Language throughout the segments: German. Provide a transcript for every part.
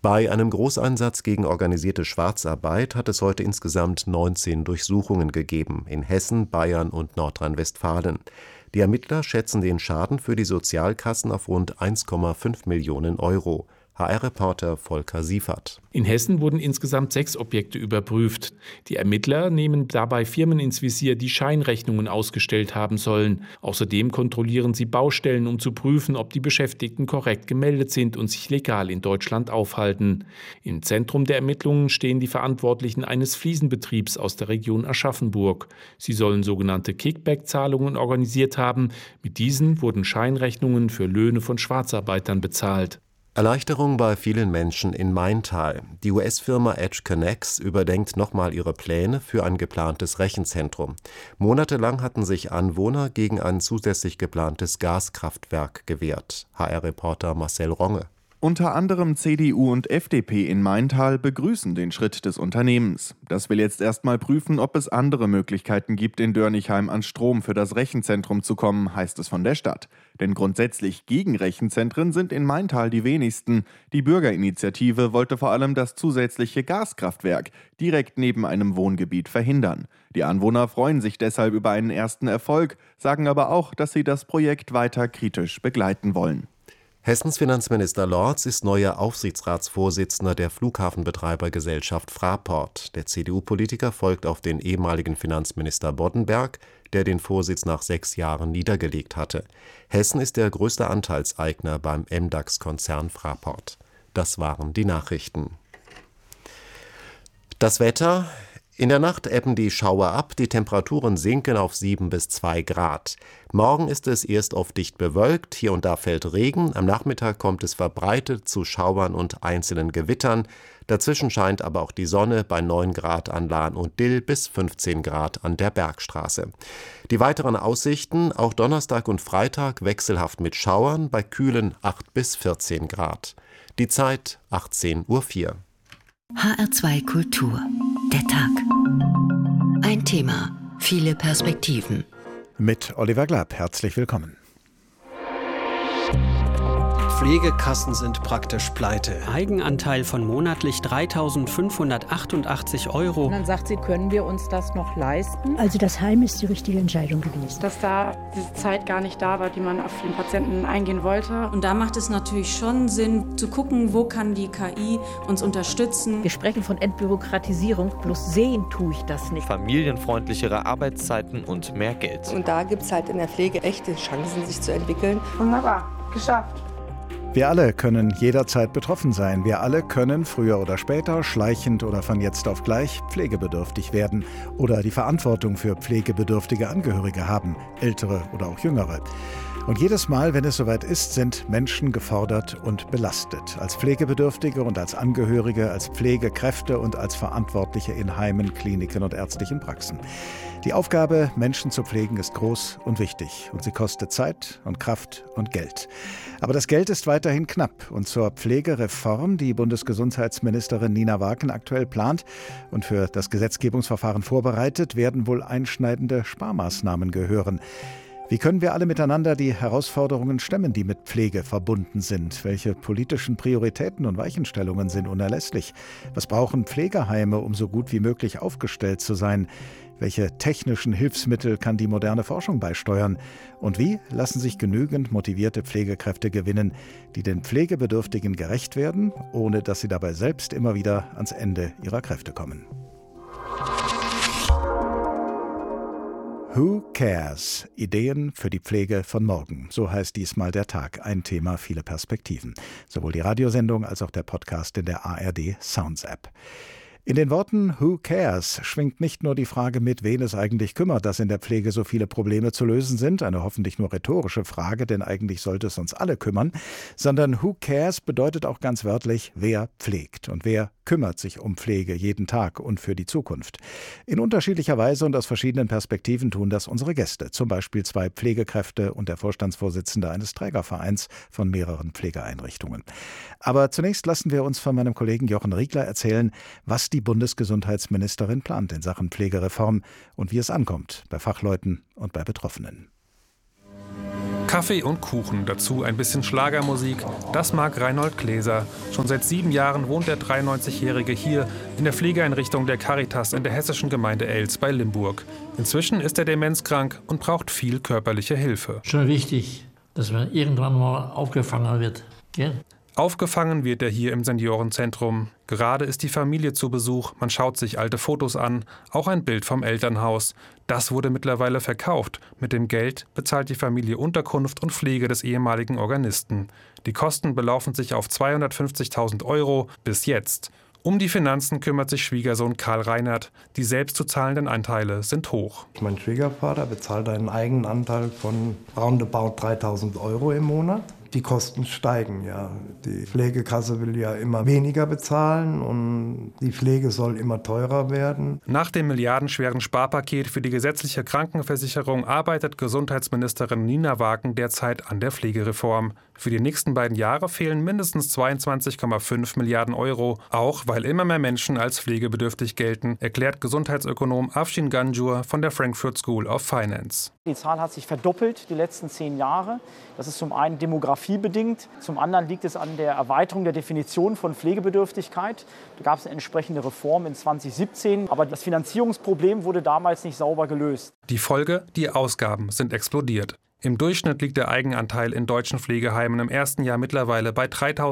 Bei einem Großeinsatz gegen organisierte Schwarzarbeit hat es heute insgesamt 19 Durchsuchungen gegeben in Hessen, Bayern und Nordrhein-Westfalen. Die Ermittler schätzen den Schaden für die Sozialkassen auf rund 1,5 Millionen Euro. HR-Reporter Volker Siefert. In Hessen wurden insgesamt 6 Objekte überprüft. Die Ermittler nehmen dabei Firmen ins Visier, die Scheinrechnungen ausgestellt haben sollen. Außerdem kontrollieren sie Baustellen, um zu prüfen, ob die Beschäftigten korrekt gemeldet sind und sich legal in Deutschland aufhalten. Im Zentrum der Ermittlungen stehen die Verantwortlichen eines Fliesenbetriebs aus der Region Aschaffenburg. Sie sollen sogenannte Kickback-Zahlungen organisiert haben. Mit diesen wurden Scheinrechnungen für Löhne von Schwarzarbeitern bezahlt. Erleichterung bei vielen Menschen in Maintal. Die US-Firma EdgeConneX überdenkt nochmal ihre Pläne für ein geplantes Rechenzentrum. Monatelang hatten sich Anwohner gegen ein zusätzlich geplantes Gaskraftwerk gewehrt. HR-Reporter Marcel Ronge. Unter anderem CDU und FDP in Maintal begrüßen den Schritt des Unternehmens. Das will jetzt erstmal prüfen, ob es andere Möglichkeiten gibt, in Dörnigheim an Strom für das Rechenzentrum zu kommen, heißt es von der Stadt. Denn grundsätzlich gegen Rechenzentren sind in Maintal die wenigsten. Die Bürgerinitiative wollte vor allem das zusätzliche Gaskraftwerk direkt neben einem Wohngebiet verhindern. Die Anwohner freuen sich deshalb über einen ersten Erfolg, sagen aber auch, dass sie das Projekt weiter kritisch begleiten wollen. Hessens Finanzminister Lorz ist neuer Aufsichtsratsvorsitzender der Flughafenbetreibergesellschaft Fraport. Der CDU-Politiker folgt auf den ehemaligen Finanzminister Boddenberg, der den Vorsitz nach 6 Jahren niedergelegt hatte. Hessen ist der größte Anteilseigner beim MDAX-Konzern Fraport. Das waren die Nachrichten. Das Wetter. In der Nacht ebben die Schauer ab, die Temperaturen sinken auf 7 bis 2 Grad. Morgen ist es erst oft dicht bewölkt, hier und da fällt Regen, am Nachmittag kommt es verbreitet zu Schauern und einzelnen Gewittern. Dazwischen scheint aber auch die Sonne bei 9 Grad an Lahn und Dill bis 15 Grad an der Bergstraße. Die weiteren Aussichten, auch Donnerstag und Freitag wechselhaft mit Schauern, bei kühlen 8 bis 14 Grad. Die Zeit 18:04 Uhr. HR2 Kultur. Der Tag. Ein Thema, viele Perspektiven. Mit Oliver Glab, herzlich willkommen. Pflegekassen sind praktisch pleite. Eigenanteil von monatlich 3.588 €. Und dann sagt sie, können wir uns das noch leisten? Also das Heim ist die richtige Entscheidung gewesen. Dass da diese Zeit gar nicht da war, die man auf den Patienten eingehen wollte. Und da macht es natürlich schon Sinn, zu gucken, wo kann die KI uns unterstützen. Wir sprechen von Entbürokratisierung, bloß sehen tue ich das nicht. Familienfreundlichere Arbeitszeiten und mehr Geld. Und da gibt es halt in der Pflege echte Chancen, sich zu entwickeln. Wunderbar, geschafft. Wir alle können jederzeit betroffen sein. Wir alle können früher oder später, schleichend oder von jetzt auf gleich, pflegebedürftig werden oder die Verantwortung für pflegebedürftige Angehörige haben, ältere oder auch jüngere. Und jedes Mal, wenn es soweit ist, sind Menschen gefordert und belastet. Als Pflegebedürftige und als Angehörige, als Pflegekräfte und als Verantwortliche in Heimen, Kliniken und ärztlichen Praxen. Die Aufgabe, Menschen zu pflegen, ist groß und wichtig. Und sie kostet Zeit und Kraft und Geld. Aber das Geld ist weiterhin knapp. Und zur Pflegereform, die Bundesgesundheitsministerin Nina Waken aktuell plant und für das Gesetzgebungsverfahren vorbereitet, werden wohl einschneidende Sparmaßnahmen gehören. Wie können wir alle miteinander die Herausforderungen stemmen, die mit Pflege verbunden sind? Welche politischen Prioritäten und Weichenstellungen sind unerlässlich? Was brauchen Pflegeheime, um so gut wie möglich aufgestellt zu sein? Welche technischen Hilfsmittel kann die moderne Forschung beisteuern? Und wie lassen sich genügend motivierte Pflegekräfte gewinnen, die den Pflegebedürftigen gerecht werden, ohne dass sie dabei selbst immer wieder ans Ende ihrer Kräfte kommen? Who cares? Ideen für die Pflege von morgen. So heißt diesmal der Tag. Ein Thema, viele Perspektiven. Sowohl die Radiosendung als auch der Podcast in der ARD Sounds App. In den Worten Who cares schwingt nicht nur die Frage mit, wen es eigentlich kümmert, dass in der Pflege so viele Probleme zu lösen sind, eine hoffentlich nur rhetorische Frage, denn eigentlich sollte es uns alle kümmern, sondern Who cares bedeutet auch ganz wörtlich, wer pflegt und wer kümmert sich um Pflege jeden Tag und für die Zukunft. In unterschiedlicher Weise und aus verschiedenen Perspektiven tun das unsere Gäste, zum Beispiel 2 Pflegekräfte und der Vorstandsvorsitzende eines Trägervereins von mehreren Pflegeeinrichtungen. Aber zunächst lassen wir uns von meinem Kollegen Jochen Riegler erzählen, was die Bundesgesundheitsministerin plant in Sachen Pflegereform und wie es ankommt bei Fachleuten und bei Betroffenen. Kaffee und Kuchen, dazu ein bisschen Schlagermusik, das mag Reinhold Gläser. Schon seit 7 Jahren wohnt der 93-Jährige hier in der Pflegeeinrichtung der Caritas in der hessischen Gemeinde Elz bei Limburg. Inzwischen ist er demenzkrank und braucht viel körperliche Hilfe. Schon wichtig, dass man irgendwann mal aufgefangen wird. Ja? Aufgefangen wird er hier im Seniorenzentrum. Gerade ist die Familie zu Besuch, man schaut sich alte Fotos an, auch ein Bild vom Elternhaus. Das wurde mittlerweile verkauft. Mit dem Geld bezahlt die Familie Unterkunft und Pflege des ehemaligen Organisten. Die Kosten belaufen sich auf 250.000 € bis jetzt. Um die Finanzen kümmert sich Schwiegersohn Karl Reinert. Die selbst zu zahlenden Anteile sind hoch. Mein Schwiegervater bezahlt einen eigenen Anteil von roundabout 3.000 € im Monat. Die Kosten steigen, ja. Die Pflegekasse will ja immer weniger bezahlen und die Pflege soll immer teurer werden. Nach dem milliardenschweren Sparpaket für die gesetzliche Krankenversicherung arbeitet Gesundheitsministerin Nina Wagen derzeit an der Pflegereform. Für die nächsten beiden Jahre fehlen mindestens 22,5 Milliarden €, auch weil immer mehr Menschen als pflegebedürftig gelten, erklärt Gesundheitsökonom Afshin Ganjur von der Frankfurt School of Finance. Die Zahl hat sich verdoppelt die letzten 10 Jahre. Das ist zum einen demografiebedingt, zum anderen liegt es an der Erweiterung der Definition von Pflegebedürftigkeit. Da gab es eine entsprechende Reform in 2017, aber das Finanzierungsproblem wurde damals nicht sauber gelöst. Die Folge: die Ausgaben sind explodiert. Im Durchschnitt liegt der Eigenanteil in deutschen Pflegeheimen im ersten Jahr mittlerweile bei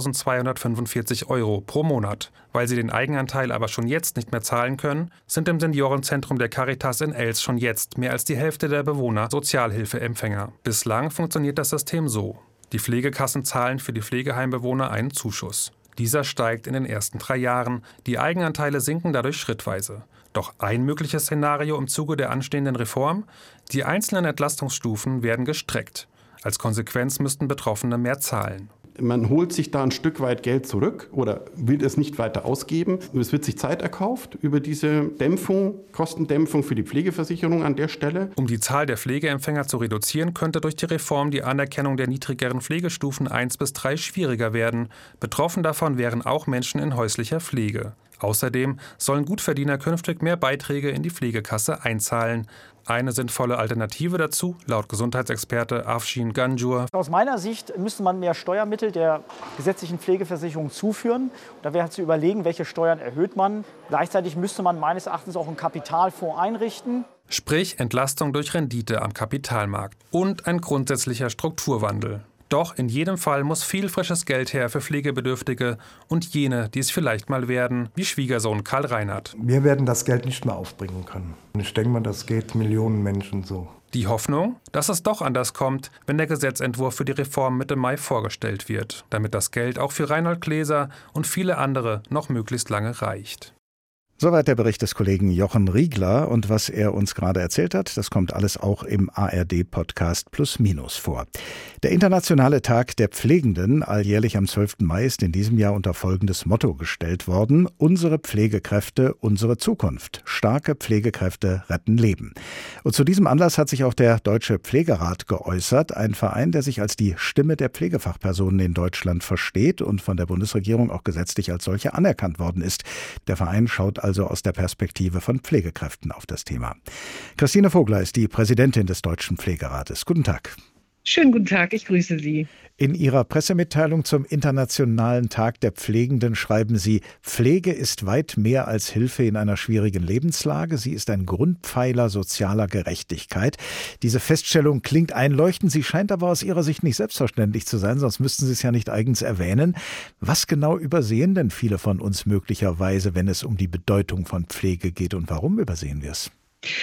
3.245 € pro Monat. Weil sie den Eigenanteil aber schon jetzt nicht mehr zahlen können, sind im Seniorenzentrum der Caritas in Elz schon jetzt mehr als die Hälfte der Bewohner Sozialhilfeempfänger. Bislang funktioniert das System so: Die Pflegekassen zahlen für die Pflegeheimbewohner einen Zuschuss. Dieser steigt in den ersten 3 Jahren. Die Eigenanteile sinken dadurch schrittweise. Doch ein mögliches Szenario im Zuge der anstehenden Reform: Die einzelnen Entlastungsstufen werden gestreckt. Als Konsequenz müssten Betroffene mehr zahlen. Man holt sich da ein Stück weit Geld zurück oder will es nicht weiter ausgeben. Es wird sich Zeit erkauft über diese Dämpfung, Kostendämpfung für die Pflegeversicherung an der Stelle. Um die Zahl der Pflegeempfänger zu reduzieren, könnte durch die Reform die Anerkennung der niedrigeren Pflegestufen 1 bis 3 schwieriger werden. Betroffen davon wären auch Menschen in häuslicher Pflege. Außerdem sollen Gutverdiener künftig mehr Beiträge in die Pflegekasse einzahlen. Eine sinnvolle Alternative dazu, laut Gesundheitsexperte Afshin Ganjur: Aus meiner Sicht müsste man mehr Steuermittel der gesetzlichen Pflegeversicherung zuführen. Da wäre zu überlegen, welche Steuern erhöht man. Gleichzeitig müsste man meines Erachtens auch einen Kapitalfonds einrichten. Sprich Entlastung durch Rendite am Kapitalmarkt und ein grundsätzlicher Strukturwandel. Doch in jedem Fall muss viel frisches Geld her für Pflegebedürftige und jene, die es vielleicht mal werden, wie Schwiegersohn Karl Reinert. Wir werden das Geld nicht mehr aufbringen können. Ich denke mal, das geht Millionen Menschen so. Die Hoffnung, dass es doch anders kommt, wenn der Gesetzentwurf für die Reform Mitte Mai vorgestellt wird, damit das Geld auch für Reinhold Gläser und viele andere noch möglichst lange reicht. Soweit der Bericht des Kollegen Jochen Riegler, und was er uns gerade erzählt hat, das kommt alles auch im ARD-Podcast Plus Minus vor. Der Internationale Tag der Pflegenden, alljährlich am 12. Mai, ist in diesem Jahr unter folgendes Motto gestellt worden: Unsere Pflegekräfte, unsere Zukunft. Starke Pflegekräfte retten Leben. Und zu diesem Anlass hat sich auch der Deutsche Pflegerat geäußert, ein Verein, der sich als die Stimme der Pflegefachpersonen in Deutschland versteht und von der Bundesregierung auch gesetzlich als solche anerkannt worden ist. Der Verein schaut also aus der Perspektive von Pflegekräften auf das Thema. Christine Vogler ist die Präsidentin des Deutschen Pflegerates. Guten Tag. Schönen guten Tag, ich grüße Sie. In Ihrer Pressemitteilung zum Internationalen Tag der Pflegenden schreiben Sie: Pflege ist weit mehr als Hilfe in einer schwierigen Lebenslage. Sie ist ein Grundpfeiler sozialer Gerechtigkeit. Diese Feststellung klingt einleuchtend. Sie scheint aber aus Ihrer Sicht nicht selbstverständlich zu sein, sonst müssten Sie es ja nicht eigens erwähnen. Was genau übersehen denn viele von uns möglicherweise, wenn es um die Bedeutung von Pflege geht, und warum übersehen wir es?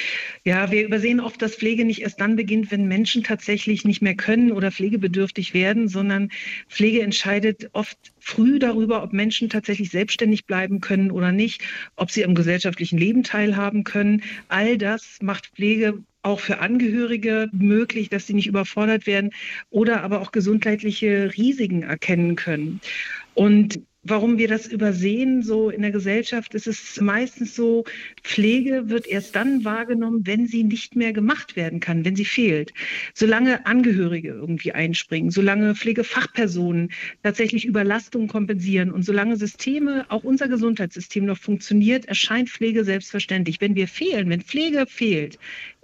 Ja, wir übersehen oft, dass Pflege nicht erst dann beginnt, wenn Menschen tatsächlich nicht mehr können oder pflegebedürftig werden, sondern Pflege entscheidet oft früh darüber, ob Menschen tatsächlich selbstständig bleiben können oder nicht, ob sie am gesellschaftlichen Leben teilhaben können. All das macht Pflege auch für Angehörige möglich, dass sie nicht überfordert werden oder aber auch gesundheitliche Risiken erkennen können. Und warum wir das übersehen, so in der Gesellschaft, ist es meistens so: Pflege wird erst dann wahrgenommen, wenn sie nicht mehr gemacht werden kann, wenn sie fehlt. Solange Angehörige irgendwie einspringen, solange Pflegefachpersonen tatsächlich Überlastung kompensieren und solange Systeme, auch unser Gesundheitssystem noch funktioniert, erscheint Pflege selbstverständlich. Wenn wir fehlen, wenn Pflege fehlt,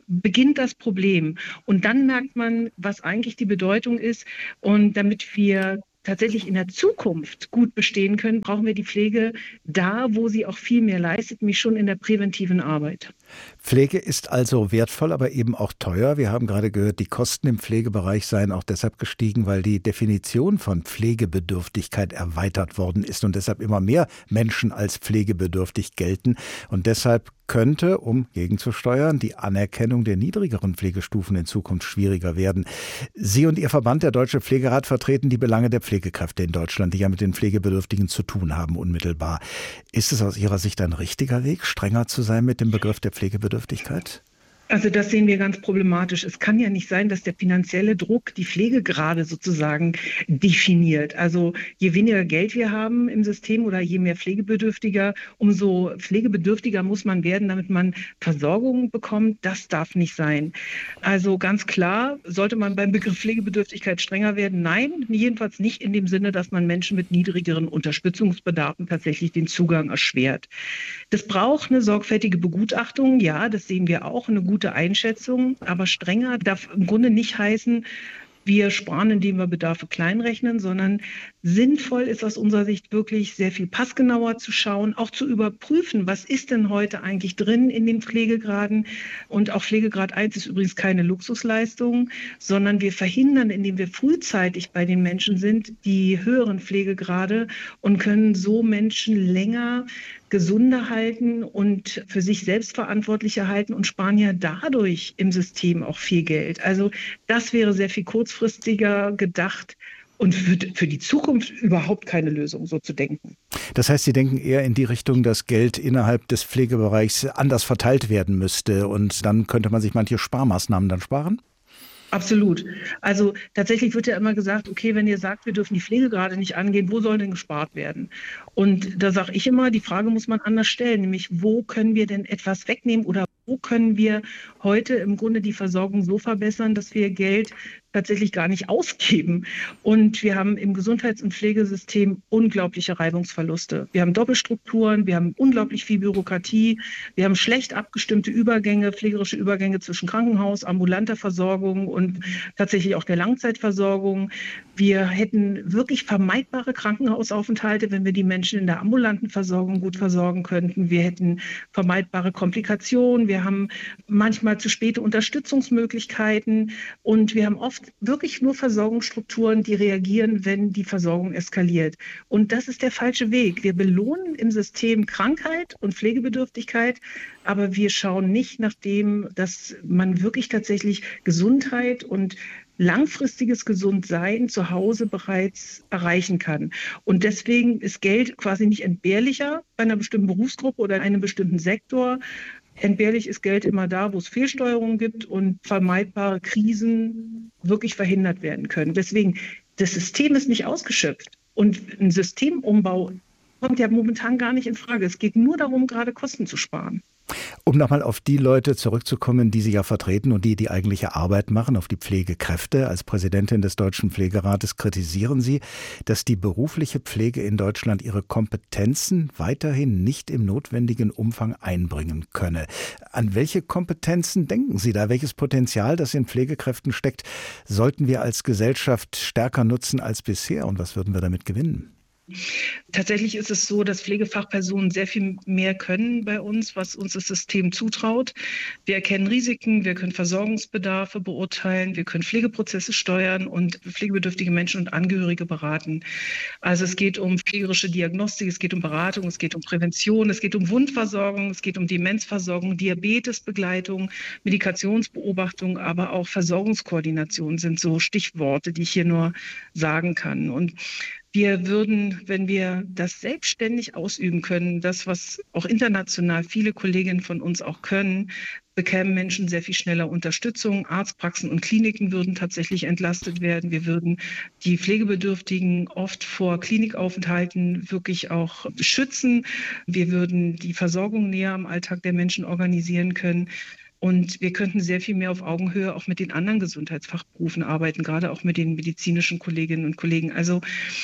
beginnt das Problem. Und dann merkt man, was eigentlich die Bedeutung ist. Und damit wir tatsächlich in der Zukunft gut bestehen können, brauchen wir die Pflege da, wo sie auch viel mehr leistet, nämlich schon in der präventiven Arbeit. Pflege ist also wertvoll, aber eben auch teuer. Wir haben gerade gehört, die Kosten im Pflegebereich seien auch deshalb gestiegen, weil die Definition von Pflegebedürftigkeit erweitert worden ist und deshalb immer mehr Menschen als pflegebedürftig gelten. Und deshalb könnte, um gegenzusteuern, die Anerkennung der niedrigeren Pflegestufen in Zukunft schwieriger werden. Sie und Ihr Verband, der Deutsche Pflegerat, vertreten die Belange der Pflegekräfte in Deutschland, die ja mit den Pflegebedürftigen zu tun haben, unmittelbar. Ist es aus Ihrer Sicht ein richtiger Weg, strenger zu sein mit dem Begriff der Pflegebedürftigkeit? Also das sehen wir ganz problematisch. Es kann ja nicht sein, dass der finanzielle Druck die Pflegegrade sozusagen definiert. Also je weniger Geld wir haben im System oder je mehr Pflegebedürftiger, umso pflegebedürftiger muss man werden, damit man Versorgung bekommt. Das darf nicht sein. Also ganz klar, sollte man beim Begriff Pflegebedürftigkeit strenger werden? Nein, jedenfalls nicht in dem Sinne, dass man Menschen mit niedrigeren Unterstützungsbedarfen tatsächlich den Zugang erschwert. Das braucht eine sorgfältige Begutachtung. Ja, das sehen wir auch, eine gute Einschätzung, aber strenger darf im Grunde nicht heißen, wir sparen, indem wir Bedarfe kleinrechnen, sondern sinnvoll ist aus unserer Sicht wirklich sehr viel passgenauer zu schauen, auch zu überprüfen, was ist denn heute eigentlich drin in den Pflegegraden. Und auch Pflegegrad 1 ist übrigens keine Luxusleistung, sondern wir verhindern, indem wir frühzeitig bei den Menschen sind, die höheren Pflegegrade und können so Menschen länger gesunder halten und für sich selbst verantwortlicher halten und sparen ja dadurch im System auch viel Geld. Also das wäre sehr viel kurzfristiger gedacht und für die Zukunft überhaupt keine Lösung, so zu denken. Das heißt, Sie denken eher in die Richtung, dass Geld innerhalb des Pflegebereichs anders verteilt werden müsste und dann könnte man sich manche Sparmaßnahmen dann sparen? Absolut. Also tatsächlich wird ja immer gesagt, okay, wenn ihr sagt, wir dürfen die Pflegegrade nicht angehen, wo soll denn gespart werden? Und da sage ich immer, die Frage muss man anders stellen, nämlich wo können wir denn etwas wegnehmen oder wo können wir heute im Grunde die Versorgung so verbessern, dass wir Geld tatsächlich gar nicht ausgeben. Und wir haben im Gesundheits- und Pflegesystem unglaubliche Reibungsverluste. Wir haben Doppelstrukturen, wir haben unglaublich viel Bürokratie, wir haben schlecht abgestimmte Übergänge, pflegerische Übergänge zwischen Krankenhaus, ambulanter Versorgung und tatsächlich auch der Langzeitversorgung. Wir hätten wirklich vermeidbare Krankenhausaufenthalte, wenn wir die Menschen in der ambulanten Versorgung gut versorgen könnten. Wir hätten vermeidbare Komplikationen, wir haben manchmal zu späte Unterstützungsmöglichkeiten und wir haben oft wirklich nur Versorgungsstrukturen, die reagieren, wenn die Versorgung eskaliert. Und das ist der falsche Weg. Wir belohnen im System Krankheit und Pflegebedürftigkeit, aber wir schauen nicht nach dem, dass man wirklich tatsächlich Gesundheit und langfristiges Gesundsein zu Hause bereits erreichen kann. Und deswegen ist Geld quasi nicht entbehrlicher bei einer bestimmten Berufsgruppe oder einem bestimmten Sektor. Entbehrlich ist Geld immer da, wo es Fehlsteuerungen gibt und vermeidbare Krisen wirklich verhindert werden können. Deswegen, das System ist nicht ausgeschöpft. Und ein Systemumbau kommt ja momentan gar nicht in Frage. Es geht nur darum, gerade Kosten zu sparen. Um nochmal auf die Leute zurückzukommen, die Sie ja vertreten und die die eigentliche Arbeit machen, auf die Pflegekräfte. Als Präsidentin des Deutschen Pflegerates kritisieren Sie, dass die berufliche Pflege in Deutschland ihre Kompetenzen weiterhin nicht im notwendigen Umfang einbringen könne. An welche Kompetenzen denken Sie da? Welches Potenzial, das in Pflegekräften steckt, sollten wir als Gesellschaft stärker nutzen als bisher? Und was würden wir damit gewinnen? Tatsächlich ist es so, dass Pflegefachpersonen sehr viel mehr können bei uns, was uns das System zutraut. Wir erkennen Risiken, wir können Versorgungsbedarfe beurteilen, wir können Pflegeprozesse steuern und pflegebedürftige Menschen und Angehörige beraten. Also es geht um pflegerische Diagnostik, es geht um Beratung, es geht um Prävention, es geht um Wundversorgung, es geht um Demenzversorgung, Diabetesbegleitung, Medikationsbeobachtung, aber auch Versorgungskoordination sind so Stichworte, die ich hier nur sagen kann. Und wir würden, wenn wir das selbstständig ausüben können, das, was auch international viele Kolleginnen von uns auch können, bekämen Menschen sehr viel schneller Unterstützung. Arztpraxen und Kliniken würden tatsächlich entlastet werden. Wir würden die Pflegebedürftigen oft vor Klinikaufenthalten wirklich auch schützen. Wir würden die Versorgung näher am Alltag der Menschen organisieren können. Und wir könnten sehr viel mehr auf Augenhöhe auch mit den anderen Gesundheitsfachberufen arbeiten, gerade auch mit den medizinischen Kolleginnen und Kollegen. Also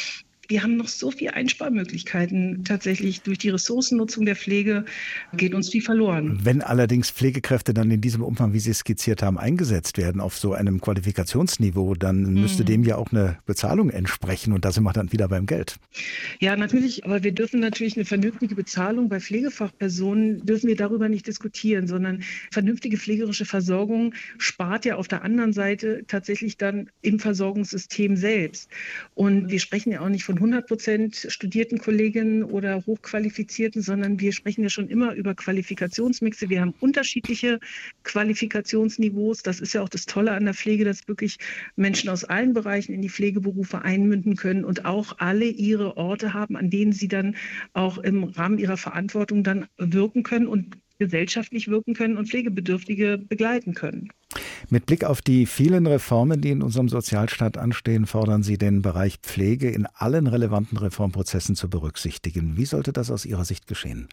wir haben noch so viele Einsparmöglichkeiten. Tatsächlich durch die Ressourcennutzung der Pflege geht uns viel verloren. Wenn allerdings Pflegekräfte dann in diesem Umfang, wie Sie es skizziert haben, eingesetzt werden auf so einem Qualifikationsniveau, dann müsste dem ja auch eine Bezahlung entsprechen. Und da sind wir dann wieder beim Geld. Ja, natürlich. Aber wir dürfen natürlich eine vernünftige Bezahlung bei Pflegefachpersonen, dürfen wir darüber nicht diskutieren, sondern vernünftige pflegerische Versorgung spart ja auf der anderen Seite tatsächlich dann im Versorgungssystem selbst. Und wir sprechen ja auch nicht von 100% studierten Kolleginnen oder Hochqualifizierten, sondern wir sprechen ja schon immer über Qualifikationsmixe. Wir haben unterschiedliche Qualifikationsniveaus. Das ist ja auch das Tolle an der Pflege, dass wirklich Menschen aus allen Bereichen in die Pflegeberufe einmünden können und auch alle ihre Orte haben, an denen sie dann auch im Rahmen ihrer Verantwortung dann wirken können und gesellschaftlich wirken können und Pflegebedürftige begleiten können. Mit Blick auf die vielen Reformen, die in unserem Sozialstaat anstehen, fordern Sie den Bereich Pflege in allen relevanten Reformprozessen zu berücksichtigen. Wie sollte das aus Ihrer Sicht geschehen?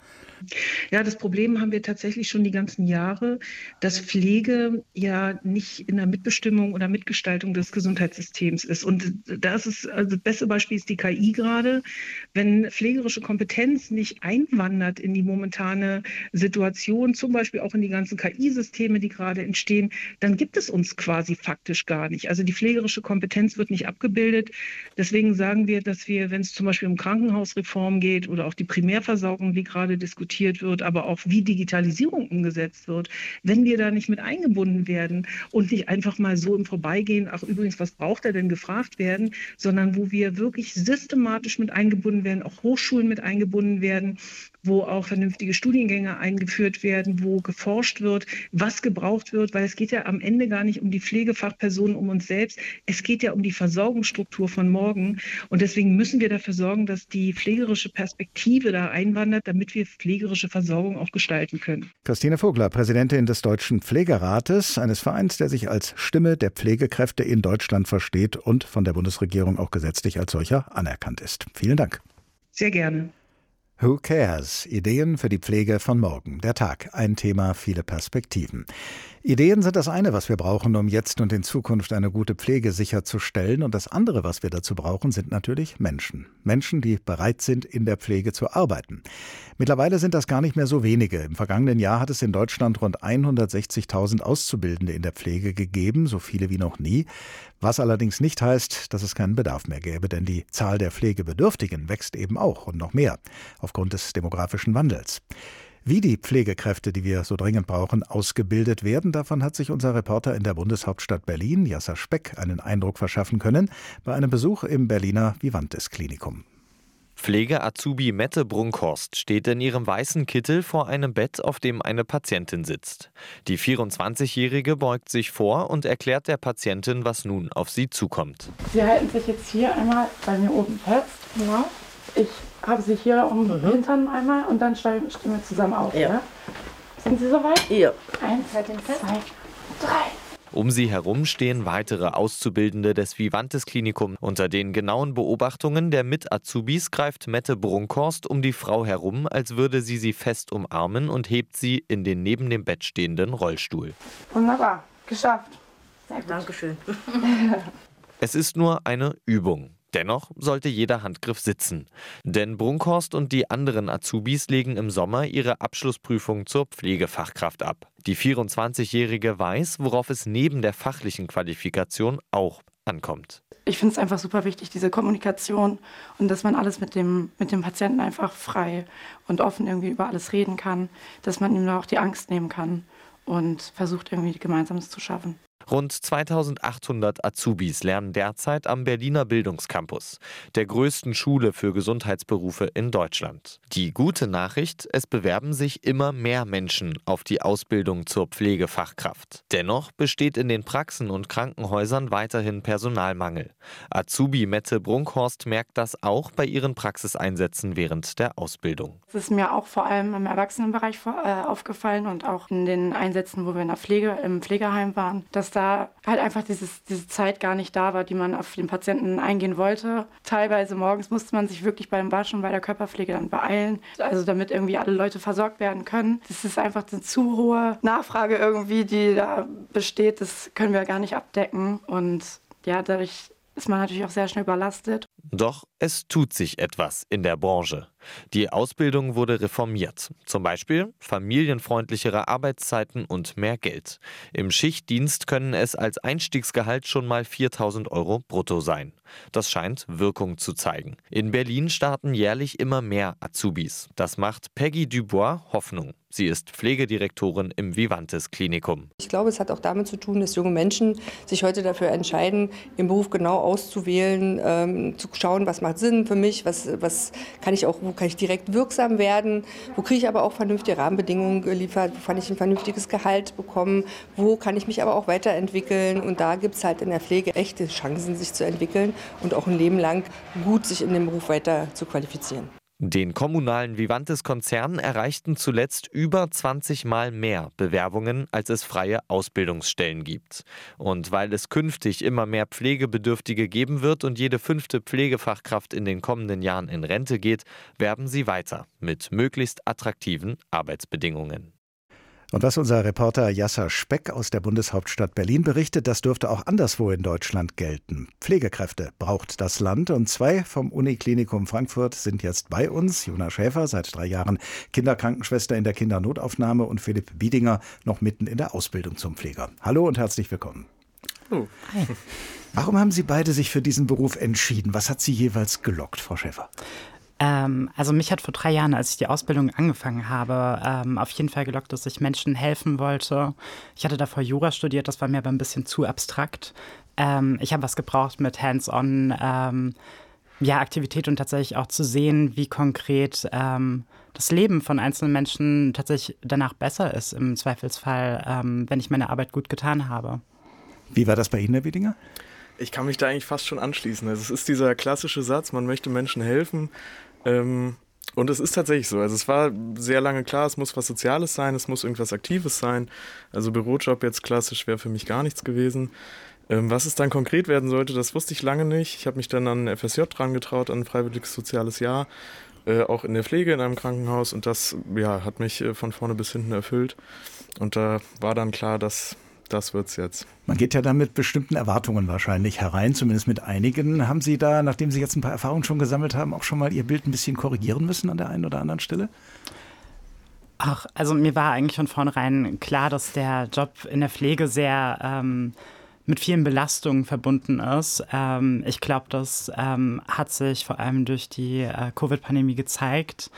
Ja, das Problem haben wir tatsächlich schon die ganzen Jahre, dass Pflege ja nicht in der Mitbestimmung oder Mitgestaltung des Gesundheitssystems ist. Und das beste Beispiel ist die KI gerade. Wenn pflegerische Kompetenz nicht einwandert in die momentane Situation, zum Beispiel auch in die ganzen KI-Systeme, die gerade entstehen, dann gibt es uns quasi faktisch gar nicht. Also die pflegerische Kompetenz wird nicht abgebildet. Deswegen sagen wir, dass wir, wenn es zum Beispiel um Krankenhausreform geht oder auch die Primärversorgung, die gerade diskutiert wird, aber auch wie Digitalisierung umgesetzt wird, wenn wir da nicht mit eingebunden werden und nicht einfach mal so im Vorbeigehen, ach übrigens, was braucht er denn, gefragt werden, sondern wo wir wirklich systematisch mit eingebunden werden, auch Hochschulen mit eingebunden werden, wo auch vernünftige Studiengänge eingeführt werden, wo geforscht wird, was gebraucht wird, weil es geht ja am Ende gar nicht um die Pflegefachpersonen, um uns selbst. Es geht ja um die Versorgungsstruktur von morgen. Und deswegen müssen wir dafür sorgen, dass die pflegerische Perspektive da einwandert, damit wir pflegerische Versorgung auch gestalten können. Christine Vogler, Präsidentin des Deutschen Pflegerates, eines Vereins, der sich als Stimme der Pflegekräfte in Deutschland versteht und von der Bundesregierung auch gesetzlich als solcher anerkannt ist. Vielen Dank. Sehr gerne. Who Cares? Ideen für die Pflege von morgen. Der Tag. Ein Thema, viele Perspektiven. Ideen sind das eine, was wir brauchen, um jetzt und in Zukunft eine gute Pflege sicherzustellen. Und das andere, was wir dazu brauchen, sind natürlich Menschen. Menschen, die bereit sind, in der Pflege zu arbeiten. Mittlerweile sind das gar nicht mehr so wenige. Im vergangenen Jahr hat es in Deutschland rund 160.000 Auszubildende in der Pflege gegeben, so viele wie noch nie. Was allerdings nicht heißt, dass es keinen Bedarf mehr gäbe, denn die Zahl der Pflegebedürftigen wächst eben auch und noch mehr aufgrund des demografischen Wandels. Wie die Pflegekräfte, die wir so dringend brauchen, ausgebildet werden, davon hat sich unser Reporter in der Bundeshauptstadt Berlin, Jasser Speck, einen Eindruck verschaffen können bei einem Besuch im Berliner Vivantes Klinikum. Pflege-Azubi Mette Brunkhorst steht in ihrem weißen Kittel vor einem Bett, auf dem eine Patientin sitzt. Die 24-Jährige beugt sich vor und erklärt der Patientin, was nun auf sie zukommt. Sie halten sich jetzt hier einmal bei mir oben fest. Genau. Ich habe Sie hier um den Hintern einmal und dann stehen wir zusammen auf. Ja. Sind Sie soweit? Ja. 1, 2, 3. Um sie herum stehen weitere Auszubildende des Vivantes Klinikum. Unter den genauen Beobachtungen der Mit-Azubis greift Mette Brunkhorst um die Frau herum, als würde sie fest umarmen und hebt sie in den neben dem Bett stehenden Rollstuhl. Wunderbar, geschafft. Sehr gut. Dankeschön. Es ist nur eine Übung. Dennoch sollte jeder Handgriff sitzen. Denn Brunkhorst und die anderen Azubis legen im Sommer ihre Abschlussprüfung zur Pflegefachkraft ab. Die 24-Jährige weiß, worauf es neben der fachlichen Qualifikation auch ankommt. Ich finde es einfach super wichtig, diese Kommunikation und dass man alles mit dem Patienten einfach frei und offen irgendwie über alles reden kann, dass man ihm da auch die Angst nehmen kann und versucht irgendwie Gemeinsames zu schaffen. Rund 2800 Azubis lernen derzeit am Berliner Bildungscampus, der größten Schule für Gesundheitsberufe in Deutschland. Die gute Nachricht, es bewerben sich immer mehr Menschen auf die Ausbildung zur Pflegefachkraft. Dennoch besteht in den Praxen und Krankenhäusern weiterhin Personalmangel. Azubi Mette Brunkhorst merkt das auch bei ihren Praxiseinsätzen während der Ausbildung. Es ist mir auch vor allem im Erwachsenenbereich aufgefallen und auch in den Einsätzen, wo wir in der Pflege, im Pflegeheim waren, dass da halt einfach diese Zeit gar nicht da war, die man auf den Patienten eingehen wollte. Teilweise morgens musste man sich wirklich beim Waschen, bei der Körperpflege dann beeilen, also damit irgendwie alle Leute versorgt werden können. Das ist einfach eine zu hohe Nachfrage irgendwie, die da besteht. Das können wir gar nicht abdecken und ja, dadurch ist man natürlich auch sehr schnell überlastet. Doch es tut sich etwas in der Branche. Die Ausbildung wurde reformiert. Zum Beispiel familienfreundlichere Arbeitszeiten und mehr Geld. Im Schichtdienst können es als Einstiegsgehalt schon mal 4.000 € brutto sein. Das scheint Wirkung zu zeigen. In Berlin starten jährlich immer mehr Azubis. Das macht Peggy Dubois Hoffnung. Sie ist Pflegedirektorin im Vivantes Klinikum. Ich glaube, es hat auch damit zu tun, dass junge Menschen sich heute dafür entscheiden, ihren Beruf genau auszuwählen, zu schauen, was macht Sinn für mich, was kann ich auch, wo kann ich direkt wirksam werden, wo kriege ich aber auch vernünftige Rahmenbedingungen geliefert, wo kann ich ein vernünftiges Gehalt bekommen, wo kann ich mich aber auch weiterentwickeln. Und da gibt es halt in der Pflege echte Chancen, sich zu entwickeln und auch ein Leben lang gut sich in dem Beruf weiter zu qualifizieren. Den kommunalen Vivantes-Konzernen erreichten zuletzt über 20 Mal mehr Bewerbungen, als es freie Ausbildungsstellen gibt. Und weil es künftig immer mehr Pflegebedürftige geben wird und jede 5. Pflegefachkraft in den kommenden Jahren in Rente geht, werben sie weiter mit möglichst attraktiven Arbeitsbedingungen. Und was unser Reporter Yasser Speck aus der Bundeshauptstadt Berlin berichtet, das dürfte auch anderswo in Deutschland gelten. Pflegekräfte braucht das Land und 2 vom Uniklinikum Frankfurt sind jetzt bei uns. Jona Schäfer, seit 3 Jahren Kinderkrankenschwester in der Kindernotaufnahme und Philipp Biedinger noch mitten in der Ausbildung zum Pfleger. Hallo und herzlich willkommen. Oh. Hi. Warum haben Sie beide sich für diesen Beruf entschieden? Was hat Sie jeweils gelockt, Frau Schäfer? Also mich hat vor 3 Jahren, als ich die Ausbildung angefangen habe, auf jeden Fall gelockt, dass ich Menschen helfen wollte. Ich hatte davor Jura studiert, das war mir aber ein bisschen zu abstrakt. Ich habe was gebraucht mit Hands-on Aktivität und tatsächlich auch zu sehen, wie konkret das Leben von einzelnen Menschen tatsächlich danach besser ist, im Zweifelsfall, wenn ich meine Arbeit gut getan habe. Wie war das bei Ihnen, Herr Biedinger? Ich kann mich da eigentlich fast schon anschließen. Also es ist dieser klassische Satz, man möchte Menschen helfen. Und es ist tatsächlich so. Also es war sehr lange klar, es muss was Soziales sein, es muss irgendwas Aktives sein. Also Bürojob jetzt klassisch wäre für mich gar nichts gewesen. Was es dann konkret werden sollte, das wusste ich lange nicht. Ich habe mich dann an FSJ dran getraut, an ein freiwilliges soziales Jahr, auch in der Pflege in einem Krankenhaus. Und das hat mich von vorne bis hinten erfüllt. Und da war dann klar, dass das wird's jetzt. Man geht ja dann mit bestimmten Erwartungen wahrscheinlich herein, zumindest mit einigen. Haben Sie da, nachdem Sie jetzt ein paar Erfahrungen schon gesammelt haben, auch schon mal Ihr Bild ein bisschen korrigieren müssen an der einen oder anderen Stelle? Ach, also mir war eigentlich von vornherein klar, dass der Job in der Pflege sehr mit vielen Belastungen verbunden ist. Ich glaube, das hat sich vor allem durch die Covid-Pandemie gezeigt.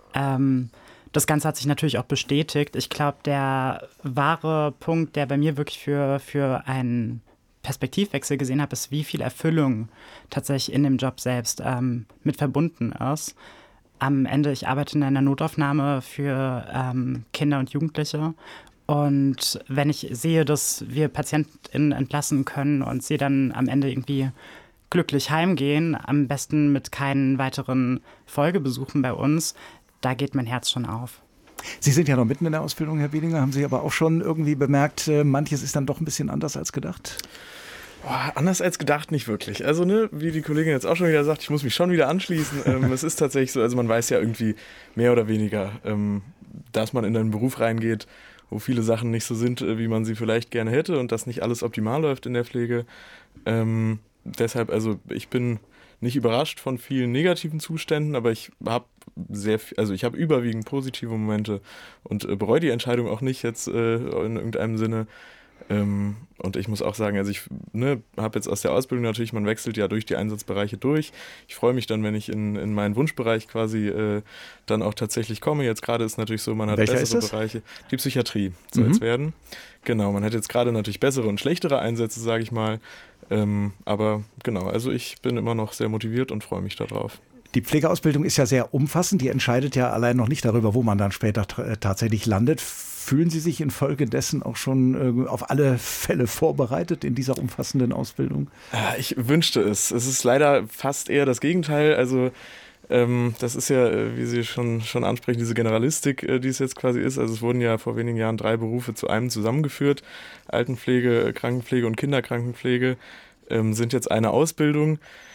Das Ganze hat sich natürlich auch bestätigt. Ich glaube, der wahre Punkt, der bei mir wirklich für einen Perspektivwechsel gesehen habe, ist, wie viel Erfüllung tatsächlich in dem Job selbst mit verbunden ist. Am Ende, ich arbeite in einer Notaufnahme für Kinder und Jugendliche. Und wenn ich sehe, dass wir PatientInnen entlassen können und sie dann am Ende irgendwie glücklich heimgehen, am besten mit keinen weiteren Folgebesuchen bei uns, da geht mein Herz schon auf. Sie sind ja noch mitten in der Ausbildung, Herr Biedinger. Haben Sie aber auch schon irgendwie bemerkt, manches ist dann doch ein bisschen anders als gedacht? Anders als gedacht nicht wirklich. Also wie die Kollegin jetzt auch schon wieder sagt, ich muss mich schon wieder anschließen. Es ist tatsächlich so, also man weiß ja irgendwie mehr oder weniger, dass man in einen Beruf reingeht, wo viele Sachen nicht so sind, wie man sie vielleicht gerne hätte und dass nicht alles optimal läuft in der Pflege. Deshalb, also ich bin nicht überrascht von vielen negativen Zuständen, aber ich habe überwiegend positive Momente und bereue die Entscheidung auch nicht jetzt in irgendeinem Sinne. Und ich muss auch sagen, also ich habe jetzt aus der Ausbildung natürlich, man wechselt ja durch die Einsatzbereiche durch. Ich freue mich dann, wenn ich in meinen Wunschbereich quasi dann auch tatsächlich komme. Jetzt gerade ist natürlich so, man hat bessere Bereiche. Die Psychiatrie soll es werden. Genau, man hat jetzt gerade natürlich bessere und schlechtere Einsätze, sage ich mal. Aber genau, also ich bin immer noch sehr motiviert und freue mich darauf. Die Pflegeausbildung ist ja sehr umfassend. Die entscheidet ja allein noch nicht darüber, wo man dann später tatsächlich landet. Fühlen Sie sich infolgedessen auch schon auf alle Fälle vorbereitet in dieser umfassenden Ausbildung? Ich wünschte es. Es ist leider fast eher das Gegenteil. Also das ist ja, wie Sie schon ansprechen, diese Generalistik, die es jetzt quasi ist. Also es wurden ja vor wenigen Jahren 3 Berufe zu einem zusammengeführt. Altenpflege, Krankenpflege und Kinderkrankenpflege sind jetzt eine Ausbildung.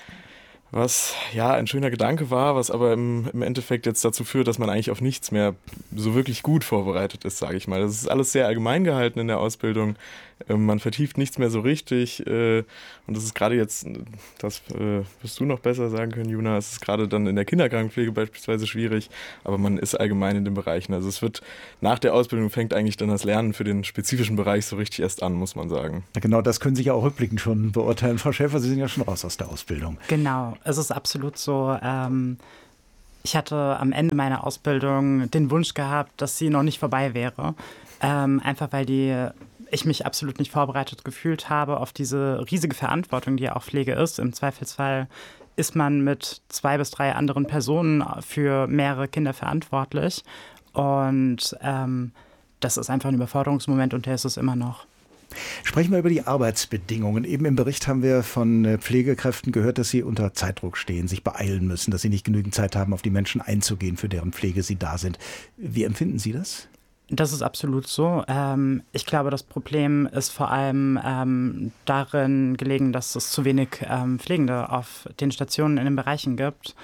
Was ja ein schöner Gedanke war, was aber im Endeffekt jetzt dazu führt, dass man eigentlich auf nichts mehr so wirklich gut vorbereitet ist, sage ich mal. Das ist alles sehr allgemein gehalten in der Ausbildung. Man vertieft nichts mehr so richtig. Und das ist gerade jetzt, das wirst du noch besser sagen können, Juna, es ist gerade dann in der Kinderkrankenpflege beispielsweise schwierig, aber man ist allgemein in den Bereichen. Also es wird nach der Ausbildung fängt eigentlich dann das Lernen für den spezifischen Bereich so richtig erst an, muss man sagen. Ja, genau, das können Sie ja auch rückblickend schon beurteilen. Frau Schäfer, Sie sind ja schon raus aus der Ausbildung. Genau, es ist absolut so. Ich hatte am Ende meiner Ausbildung den Wunsch gehabt, dass sie noch nicht vorbei wäre. Einfach weil ich mich absolut nicht vorbereitet gefühlt habe auf diese riesige Verantwortung, die ja auch Pflege ist. Im Zweifelsfall ist man mit 2 bis 3 anderen Personen für mehrere Kinder verantwortlich. Und das ist einfach ein Überforderungsmoment und der ist es immer noch. Sprechen wir über die Arbeitsbedingungen. Eben im Bericht haben wir von Pflegekräften gehört, dass sie unter Zeitdruck stehen, sich beeilen müssen, dass sie nicht genügend Zeit haben, auf die Menschen einzugehen, für deren Pflege sie da sind. Wie empfinden Sie das? Das ist absolut so. Ich glaube, das Problem ist vor allem darin gelegen, dass es zu wenig Pflegende auf den Stationen in den Bereichen gibt.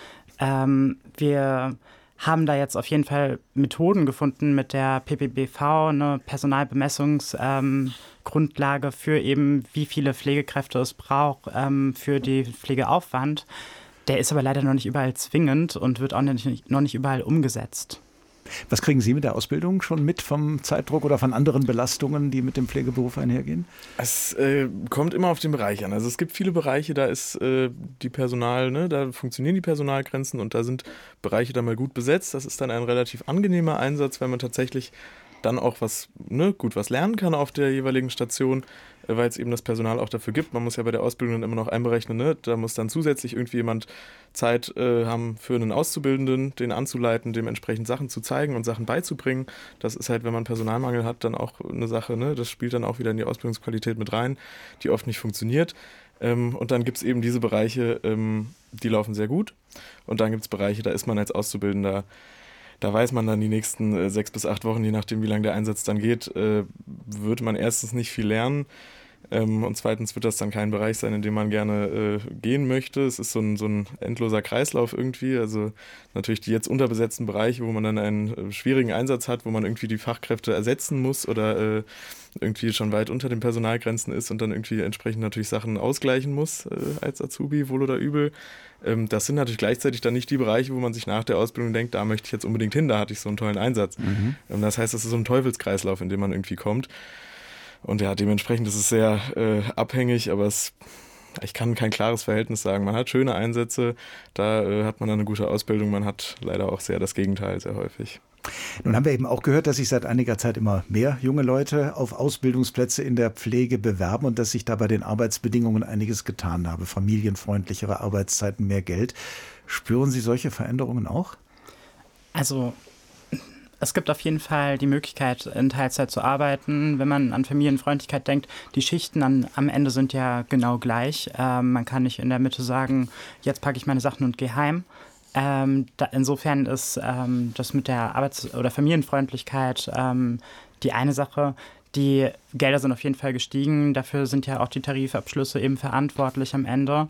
Wir haben da jetzt auf jeden Fall Methoden gefunden mit der PPBV, eine Personalbemessungsgrundlage für eben, wie viele Pflegekräfte es braucht für die Pflegeaufwand. Der ist aber leider noch nicht überall zwingend und wird auch noch nicht überall umgesetzt. Was kriegen Sie mit der Ausbildung schon mit vom Zeitdruck oder von anderen Belastungen, die mit dem Pflegeberuf einhergehen? Es kommt immer auf den Bereich an. Also es gibt viele Bereiche, da ist die Personal, da funktionieren die Personalgrenzen und da sind Bereiche dann mal gut besetzt. Das ist dann ein relativ angenehmer Einsatz, weil man tatsächlich dann auch was lernen kann auf der jeweiligen Station, weil es eben das Personal auch dafür gibt. Man muss ja bei der Ausbildung dann immer noch einberechnen, da muss dann zusätzlich irgendwie jemand Zeit haben für einen Auszubildenden, den anzuleiten, dem entsprechend Sachen zu zeigen und Sachen beizubringen. Das ist halt, wenn man Personalmangel hat, dann auch eine Sache, das spielt dann auch wieder in die Ausbildungsqualität mit rein, die oft nicht funktioniert. Und dann gibt es eben diese Bereiche, die laufen sehr gut. Und dann gibt es Bereiche, da ist man als Auszubildender, da weiß man dann die nächsten 6 bis 8 Wochen, je nachdem wie lange der Einsatz dann geht, wird man erstens nicht viel lernen und zweitens wird das dann kein Bereich sein, in dem man gerne gehen möchte. Es ist so ein endloser Kreislauf irgendwie, also natürlich die jetzt unterbesetzten Bereiche, wo man dann einen schwierigen Einsatz hat, wo man irgendwie die Fachkräfte ersetzen muss oder irgendwie schon weit unter den Personalgrenzen ist und dann irgendwie entsprechend natürlich Sachen ausgleichen muss als Azubi, wohl oder übel. Das sind natürlich gleichzeitig dann nicht die Bereiche, wo man sich nach der Ausbildung denkt, da möchte ich jetzt unbedingt hin, da hatte ich so einen tollen Einsatz. Das heißt, das ist so ein Teufelskreislauf, in dem man irgendwie kommt. Und ja, dementsprechend ist es sehr abhängig, aber ich kann kein klares Verhältnis sagen. Man hat schöne Einsätze, da hat man dann eine gute Ausbildung, man hat leider auch sehr das Gegenteil, sehr häufig. Nun haben wir eben auch gehört, dass sich seit einiger Zeit immer mehr junge Leute auf Ausbildungsplätze in der Pflege bewerben und dass sich da bei den Arbeitsbedingungen einiges getan habe. Familienfreundlichere Arbeitszeiten, mehr Geld. Spüren Sie solche Veränderungen auch? Also es gibt auf jeden Fall die Möglichkeit, in Teilzeit zu arbeiten. Wenn man an Familienfreundlichkeit denkt, die Schichten am Ende sind ja genau gleich. Man kann nicht in der Mitte sagen, jetzt packe ich meine Sachen und gehe heim. Insofern ist das mit der Arbeits- oder Familienfreundlichkeit die eine Sache. Die Gelder sind auf jeden Fall gestiegen. Dafür sind ja auch die Tarifabschlüsse eben verantwortlich am Ende.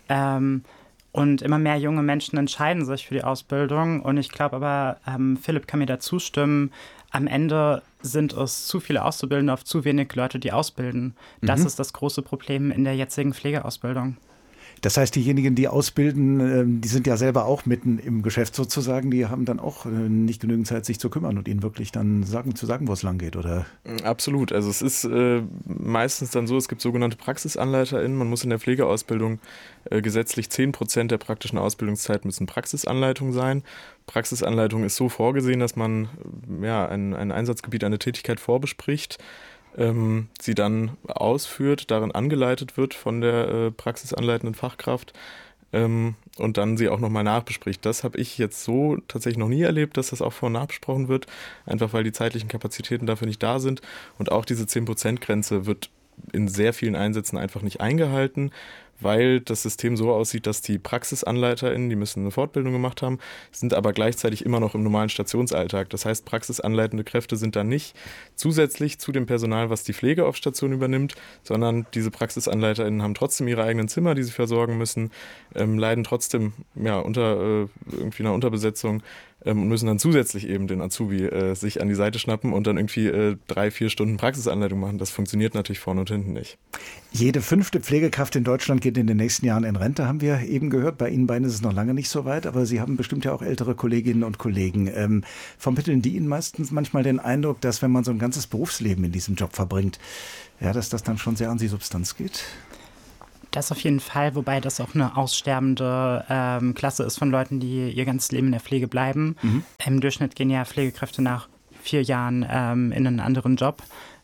Und immer mehr junge Menschen entscheiden sich für die Ausbildung. Und ich glaube aber, Philipp kann mir da zustimmen, am Ende sind es zu viele Auszubildende auf zu wenig Leute, die ausbilden. Das ist das große Problem in der jetzigen Pflegeausbildung. Das heißt, diejenigen, die ausbilden, die sind ja selber auch mitten im Geschäft sozusagen, die haben dann auch nicht genügend Zeit, sich zu kümmern und ihnen wirklich dann zu sagen, wo es lang geht, oder? Absolut. Also es ist meistens dann so, es gibt sogenannte PraxisanleiterInnen. Man muss in der Pflegeausbildung gesetzlich 10% der praktischen Ausbildungszeit müssen Praxisanleitungen sein. Praxisanleitung ist so vorgesehen, dass man ein Einsatzgebiet, eine Tätigkeit vorbespricht, sie dann ausführt, darin angeleitet wird von der praxisanleitenden Fachkraft und dann sie auch nochmal nachbespricht. Das habe ich jetzt so tatsächlich noch nie erlebt, dass das auch vor- und nachbesprochen wird, einfach weil die zeitlichen Kapazitäten dafür nicht da sind und auch diese 10%-Grenze wird in sehr vielen Einsätzen einfach nicht eingehalten, weil das System so aussieht, dass die PraxisanleiterInnen, die müssen eine Fortbildung gemacht haben, sind aber gleichzeitig immer noch im normalen Stationsalltag. Das heißt, praxisanleitende Kräfte sind dann nicht zusätzlich zu dem Personal, was die Pflege auf Station übernimmt, sondern diese PraxisanleiterInnen haben trotzdem ihre eigenen Zimmer, die sie versorgen müssen, leiden trotzdem unter irgendwie einer Unterbesetzung, und müssen dann zusätzlich eben den Azubi sich an die Seite schnappen und dann irgendwie 3-4 Stunden Praxisanleitung machen. Das funktioniert natürlich vorne und hinten nicht. Jede 5. Pflegekraft in Deutschland geht in den nächsten Jahren in Rente, haben wir eben gehört. Bei Ihnen beiden ist es noch lange nicht so weit, aber Sie haben bestimmt ja auch ältere Kolleginnen und Kollegen. Vermitteln die Ihnen meistens manchmal den Eindruck, dass wenn man so ein ganzes Berufsleben in diesem Job verbringt, ja, dass das dann schon sehr an die Substanz geht? Das auf jeden Fall, wobei das auch eine aussterbende Klasse ist von Leuten, die ihr ganzes Leben in der Pflege bleiben. Im Durchschnitt gehen ja Pflegekräfte nach 4 Jahren in einen anderen Job.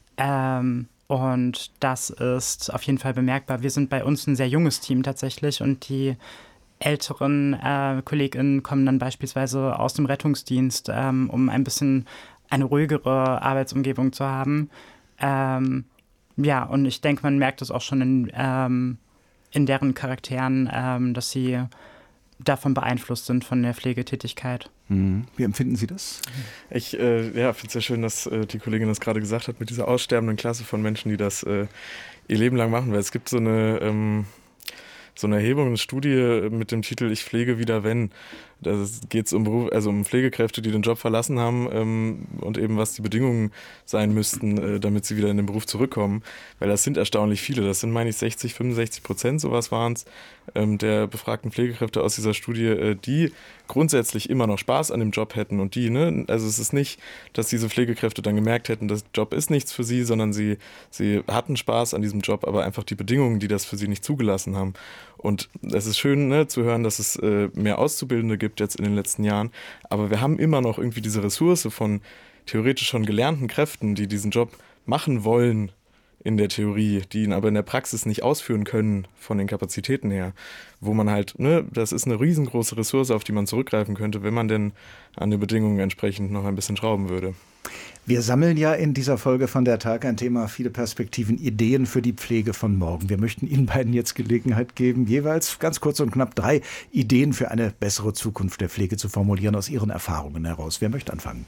Und das ist auf jeden Fall bemerkbar. Wir sind bei uns ein sehr junges Team tatsächlich und die älteren KollegInnen kommen dann beispielsweise aus dem Rettungsdienst, um ein bisschen eine ruhigere Arbeitsumgebung zu haben. Ja, und ich denke, man merkt es auch schon in deren Charakteren, dass sie davon beeinflusst sind von der Pflegetätigkeit. Wie empfinden Sie das? Ich finde es sehr schön, dass die Kollegin das gerade gesagt hat, mit dieser aussterbenden Klasse von Menschen, die das ihr Leben lang machen. Weil es gibt so eine Erhebung, eine Studie mit dem Titel Ich pflege wieder wenn. Da geht es um Pflegekräfte, die den Job verlassen haben und eben was die Bedingungen sein müssten, damit sie wieder in den Beruf zurückkommen. Weil das sind erstaunlich viele. Das sind, meine ich, 60-65%, sowas waren es, der befragten Pflegekräfte aus dieser Studie, die grundsätzlich immer noch Spaß an dem Job hätten. Und also es ist nicht, dass diese Pflegekräfte dann gemerkt hätten, das Job ist nichts für sie, sondern sie hatten Spaß an diesem Job, aber einfach die Bedingungen, die das für sie nicht zugelassen haben. Und es ist schön, zu hören, dass es mehr Auszubildende gibt jetzt in den letzten Jahren, aber wir haben immer noch irgendwie diese Ressource von theoretisch schon gelernten Kräften, die diesen Job machen wollen in der Theorie, die ihn aber in der Praxis nicht ausführen können von den Kapazitäten her, wo man halt, das ist eine riesengroße Ressource, auf die man zurückgreifen könnte, wenn man denn an den Bedingungen entsprechend noch ein bisschen schrauben würde. Wir sammeln ja in dieser Folge von der Tag ein Thema, viele Perspektiven, Ideen für die Pflege von morgen. Wir möchten Ihnen beiden jetzt Gelegenheit geben, jeweils ganz kurz und knapp 3 Ideen für eine bessere Zukunft der Pflege zu formulieren aus Ihren Erfahrungen heraus. Wer möchte anfangen?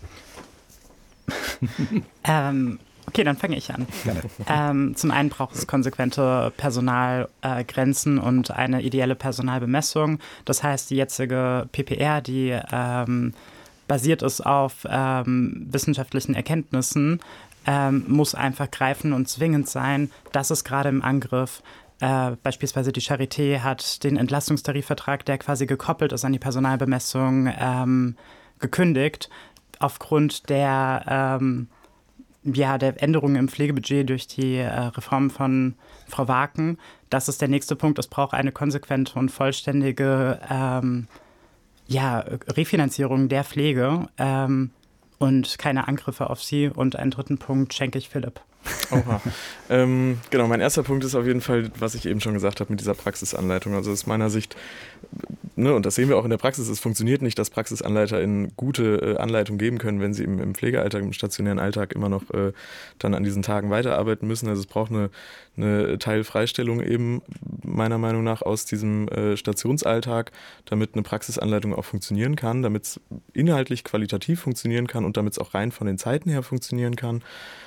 Okay, dann fange ich an. Gerne. Zum einen braucht es konsequente Personalgrenzen und eine ideelle Personalbemessung. Das heißt, die jetzige PPR, die basiert ist auf wissenschaftlichen Erkenntnissen, muss einfach greifen und zwingend sein. Das ist gerade im Angriff. Beispielsweise die Charité hat den Entlastungstarifvertrag, der quasi gekoppelt ist an die Personalbemessung, gekündigt, aufgrund der Änderungen im Pflegebudget durch die Reform von Frau Waaken. Das ist der nächste Punkt. Es braucht eine konsequente und vollständige Refinanzierung der Pflege und keine Angriffe auf sie. Und einen dritten Punkt schenke ich Philipp. Oha. Genau, mein erster Punkt ist auf jeden Fall, was ich eben schon gesagt habe mit dieser Praxisanleitung. Also aus meiner Sicht, und das sehen wir auch in der Praxis, es funktioniert nicht, dass PraxisanleiterInnen gute Anleitung geben können, wenn sie im Pflegealltag, im stationären Alltag immer noch dann an diesen Tagen weiterarbeiten müssen. Also es braucht eine Teilfreistellung eben meiner Meinung nach aus diesem Stationsalltag, damit eine Praxisanleitung auch funktionieren kann, damit es inhaltlich qualitativ funktionieren kann und damit es auch rein von den Zeiten her funktionieren kann.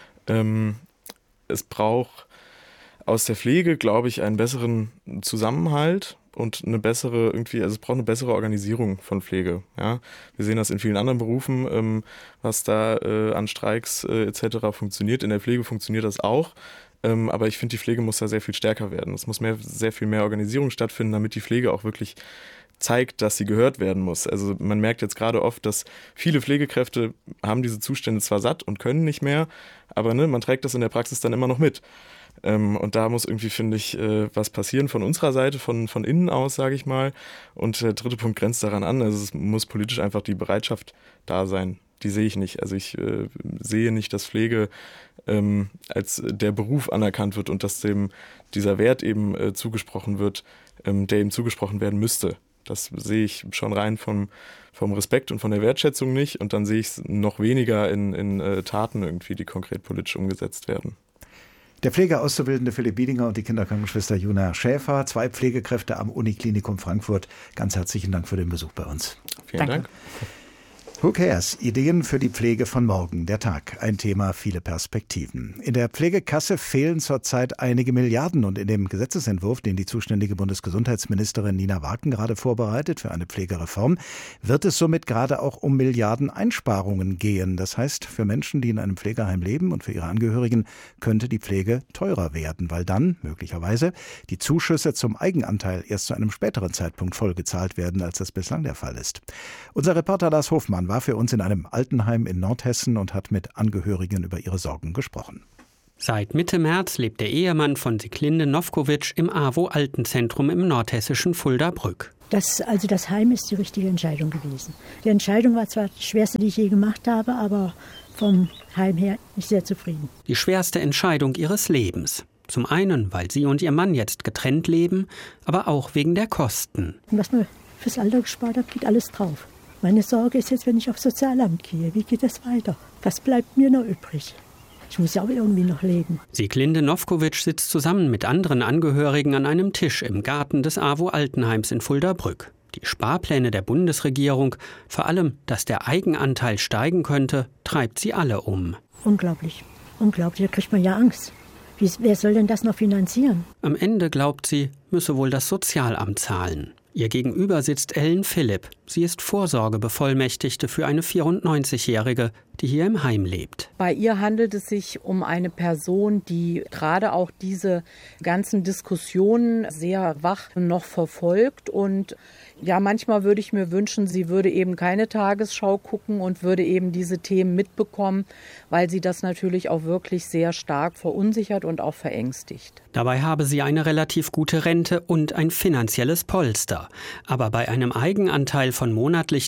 Es braucht aus der Pflege, glaube ich, einen besseren Zusammenhalt und es braucht eine bessere Organisierung von Pflege. Ja? Wir sehen das in vielen anderen Berufen, was da an Streiks etc. funktioniert. In der Pflege funktioniert das auch. Aber ich finde, die Pflege muss da sehr viel stärker werden. Es muss sehr viel mehr Organisierung stattfinden, damit die Pflege auch wirklich zeigt, dass sie gehört werden muss. Also man merkt jetzt gerade oft, dass viele Pflegekräfte haben diese Zustände zwar satt und können nicht mehr, aber man trägt das in der Praxis dann immer noch mit. Und da muss irgendwie, finde ich, was passieren von unserer Seite, von innen aus, sage ich mal. Und der dritte Punkt grenzt daran an. Also es muss politisch einfach die Bereitschaft da sein. Die sehe ich nicht. Also ich sehe nicht, dass Pflege als der Beruf anerkannt wird und dass dem dieser Wert eben zugesprochen wird, der ihm zugesprochen werden müsste. Das sehe ich schon rein vom Respekt und von der Wertschätzung nicht. Und dann sehe ich es noch weniger in Taten irgendwie, die konkret politisch umgesetzt werden. Der Pflegeauszubildende Philipp Biedinger und die Kinderkrankenschwester Juna Schäfer, 2 Pflegekräfte am Uniklinikum Frankfurt. Ganz herzlichen Dank für den Besuch bei uns. Vielen Dank. Who cares? Ideen für die Pflege von morgen. Der Tag. Ein Thema, viele Perspektiven. In der Pflegekasse fehlen zurzeit einige Milliarden und in dem Gesetzesentwurf, den die zuständige Bundesgesundheitsministerin Nina Wagen gerade vorbereitet für eine Pflegereform, wird es somit gerade auch um Milliarden Einsparungen gehen. Das heißt, für Menschen, die in einem Pflegeheim leben und für ihre Angehörigen könnte die Pflege teurer werden, weil dann möglicherweise die Zuschüsse zum Eigenanteil erst zu einem späteren Zeitpunkt vollgezahlt werden, als das bislang der Fall ist. Unser Reporter Lars Hofmann war für uns in einem Altenheim in Nordhessen und hat mit Angehörigen über ihre Sorgen gesprochen. Seit Mitte März lebt der Ehemann von Sieglinde Nowkowitsch im AWO-Altenzentrum im nordhessischen Fulda-Brück. Das Heim ist die richtige Entscheidung gewesen. Die Entscheidung war zwar die schwerste, die ich je gemacht habe, aber vom Heim her bin ich sehr zufrieden. Die schwerste Entscheidung ihres Lebens. Zum einen, weil sie und ihr Mann jetzt getrennt leben, aber auch wegen der Kosten. Und was man fürs Alter gespart hat, geht alles drauf. Meine Sorge ist jetzt, wenn ich aufs Sozialamt gehe, wie geht es weiter? Was bleibt mir noch übrig? Ich muss ja auch irgendwie noch leben. Sieglinde Nowkowitsch sitzt zusammen mit anderen Angehörigen an einem Tisch im Garten des AWO-Altenheims in Fulda-Brück. Die Sparpläne der Bundesregierung, vor allem, dass der Eigenanteil steigen könnte, treibt sie alle um. Unglaublich, unglaublich, da kriegt man ja Angst. Wer soll denn das noch finanzieren? Am Ende, glaubt sie, müsse wohl das Sozialamt zahlen. Ihr Gegenüber sitzt Ellen Philipp. Sie ist Vorsorgebevollmächtigte für eine 94-Jährige, die hier im Heim lebt. Bei ihr handelt es sich um eine Person, die gerade auch diese ganzen Diskussionen sehr wach noch verfolgt. Und ja, manchmal würde ich mir wünschen, sie würde eben keine Tagesschau gucken und würde eben diese Themen mitbekommen, weil sie das natürlich auch wirklich sehr stark verunsichert und auch verängstigt. Dabei habe sie eine relativ gute Rente und ein finanzielles Polster. Aber bei einem Eigenanteil von monatlich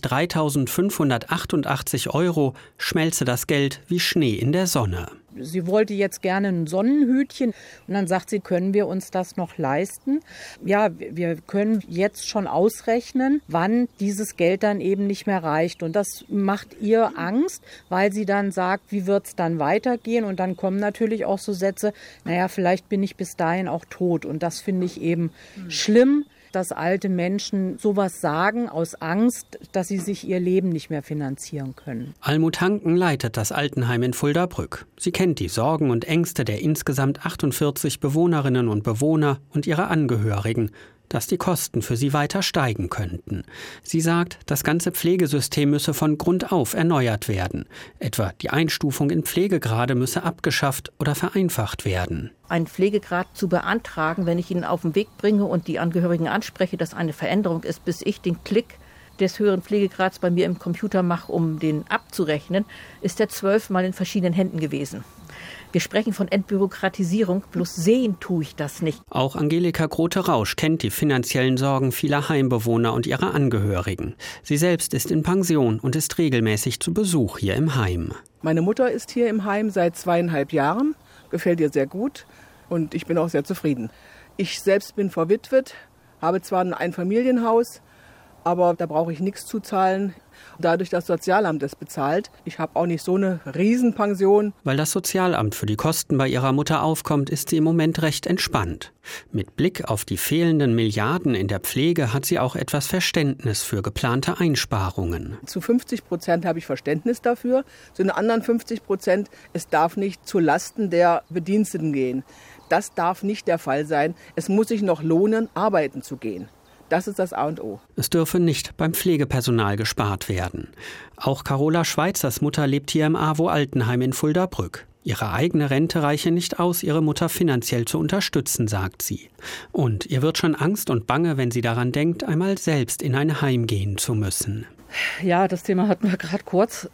3.588 € schmelze das Geld wie Schnee in der Sonne. Sie wollte jetzt gerne ein Sonnenhütchen und dann sagt sie, können wir uns das noch leisten? Ja, wir können jetzt schon ausrechnen, wann dieses Geld dann eben nicht mehr reicht. Und das macht ihr Angst, weil sie dann sagt, wie wird es dann weitergehen? Und dann kommen natürlich auch so Sätze, naja, vielleicht bin ich bis dahin auch tot. Und das finde ich eben schlimm, dass alte Menschen sowas sagen aus Angst, dass sie sich ihr Leben nicht mehr finanzieren können. Almut Hanken leitet das Altenheim in Fulda-Brück. Sie kennt die Sorgen und Ängste der insgesamt 48 Bewohnerinnen und Bewohner und ihrer Angehörigen, dass die Kosten für sie weiter steigen könnten. Sie sagt, das ganze Pflegesystem müsse von Grund auf erneuert werden. Etwa die Einstufung in Pflegegrade müsse abgeschafft oder vereinfacht werden. Einen Pflegegrad zu beantragen, wenn ich ihn auf den Weg bringe und die Angehörigen anspreche, dass eine Veränderung ist, bis ich den Klick des höheren Pflegegrads bei mir im Computer mache, um den abzurechnen, ist der 12-mal in verschiedenen Händen gewesen. Wir sprechen von Entbürokratisierung, bloß sehen tue ich das nicht. Auch Angelika Grote-Rausch kennt die finanziellen Sorgen vieler Heimbewohner und ihrer Angehörigen. Sie selbst ist in Pension und ist regelmäßig zu Besuch hier im Heim. Meine Mutter ist hier im Heim seit 2,5 Jahren, gefällt ihr sehr gut und ich bin auch sehr zufrieden. Ich selbst bin verwitwet, habe zwar ein Einfamilienhaus, aber da brauche ich nichts zu zahlen. Dadurch, dass das Sozialamt es bezahlt. Ich habe auch nicht so eine Riesenpension. Weil das Sozialamt für die Kosten bei ihrer Mutter aufkommt, ist sie im Moment recht entspannt. Mit Blick auf die fehlenden Milliarden in der Pflege hat sie auch etwas Verständnis für geplante Einsparungen. Zu 50% habe ich Verständnis dafür. Zu den anderen 50%, es darf nicht zu Lasten der Bediensteten gehen. Das darf nicht der Fall sein. Es muss sich noch lohnen, arbeiten zu gehen. Das ist das A und O. Es dürfe nicht beim Pflegepersonal gespart werden. Auch Carola Schweizers Mutter lebt hier im AWO-Altenheim in Fulda-Brück. Ihre eigene Rente reiche nicht aus, ihre Mutter finanziell zu unterstützen, sagt sie. Und ihr wird schon Angst und Bange, wenn sie daran denkt, einmal selbst in ein Heim gehen zu müssen. Ja, das Thema hatten wir gerade kurz.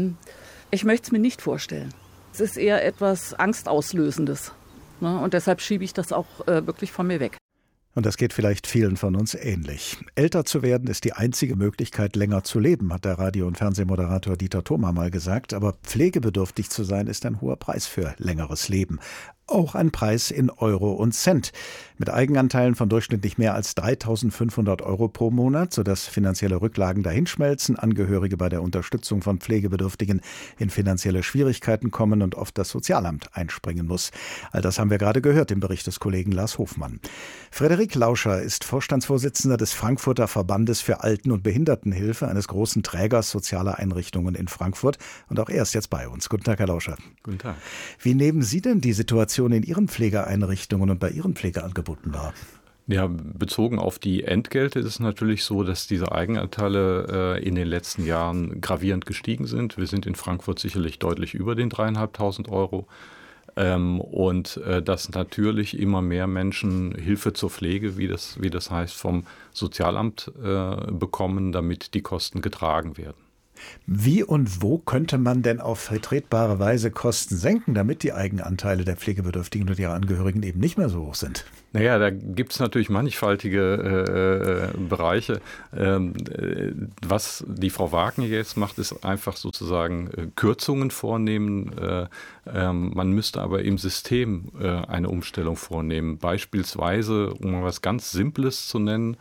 Ich möchte es mir nicht vorstellen. Es ist eher etwas Angstauslösendes. Und deshalb schiebe ich das auch wirklich von mir weg. Und das geht vielleicht vielen von uns ähnlich. Älter zu werden ist die einzige Möglichkeit, länger zu leben, hat der Radio- und Fernsehmoderator Dieter Thoma mal gesagt. Aber pflegebedürftig zu sein, ist ein hoher Preis für längeres Leben. auch ein Preis in Euro und Cent. Mit Eigenanteilen von durchschnittlich mehr als 3.500 Euro pro Monat, sodass finanzielle Rücklagen dahinschmelzen, Angehörige bei der Unterstützung von Pflegebedürftigen in finanzielle Schwierigkeiten kommen und oft das Sozialamt einspringen muss. All das haben wir gerade gehört im Bericht des Kollegen Lars Hofmann. Frederik Lauscher ist Vorstandsvorsitzender des Frankfurter Verbandes für Alten- und Behindertenhilfe, eines großen Trägers sozialer Einrichtungen in Frankfurt. Und auch er ist jetzt bei uns. Guten Tag, Herr Lauscher. Guten Tag. Wie nehmen Sie denn die Situation in Ihren Pflegeeinrichtungen und bei Ihren Pflegeangeboten wahr? Ja, bezogen auf die Entgelte ist es natürlich so, dass diese Eigenanteile in den letzten Jahren gravierend gestiegen sind. Wir sind in Frankfurt sicherlich deutlich über den 3.500 Euro. Und dass natürlich immer mehr Menschen Hilfe zur Pflege, wie das heißt, vom Sozialamt bekommen, damit die Kosten getragen werden. Wie und wo könnte man denn auf vertretbare Weise Kosten senken, damit die Eigenanteile der Pflegebedürftigen und ihrer Angehörigen eben nicht mehr so hoch sind? Naja, da gibt es natürlich mannigfaltige Bereiche. Was die Frau Wagner jetzt macht, ist einfach sozusagen Kürzungen vornehmen. Man müsste aber im System eine Umstellung vornehmen. Beispielsweise, um mal was ganz Simples zu nennen,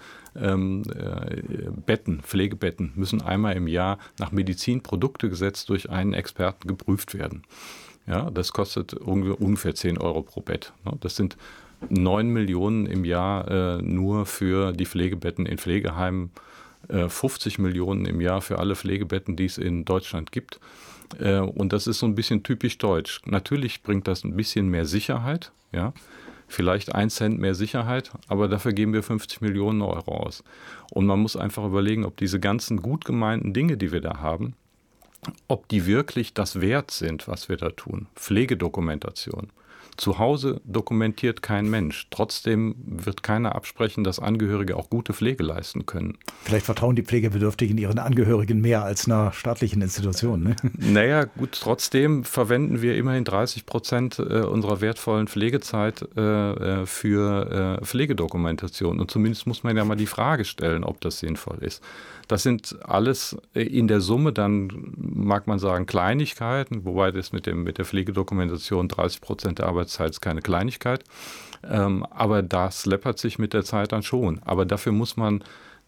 Pflegebetten müssen einmal im Jahr nach Medizinproduktegesetz durch einen Experten geprüft werden. Ja, das kostet ungefähr 10 Euro pro Bett. Das sind 9 Millionen im Jahr nur für die Pflegebetten in Pflegeheimen, 50 Millionen im Jahr für alle Pflegebetten, die es in Deutschland gibt. Und das ist so ein bisschen typisch deutsch. Natürlich bringt das ein bisschen mehr Sicherheit, ja. Vielleicht 1 Cent mehr Sicherheit, aber dafür geben wir 50 Millionen Euro aus. Und man muss einfach überlegen, ob diese ganzen gut gemeinten Dinge, die wir da haben, ob die wirklich das wert sind, was wir da tun. Pflegedokumentation. Zu Hause dokumentiert kein Mensch. Trotzdem wird keiner absprechen, dass Angehörige auch gute Pflege leisten können. Vielleicht vertrauen die Pflegebedürftigen ihren Angehörigen mehr als einer staatlichen Institution, ne? Naja, gut, trotzdem verwenden wir immerhin 30% unserer wertvollen Pflegezeit für Pflegedokumentation. Und zumindest muss man ja mal die Frage stellen, ob das sinnvoll ist. Das sind alles in der Summe dann, mag man sagen, Kleinigkeiten, wobei das mit der Pflegedokumentation 30% der Arbeitszeit ist keine Kleinigkeit. Aber das läppert sich mit der Zeit dann schon. Aber dafür muss man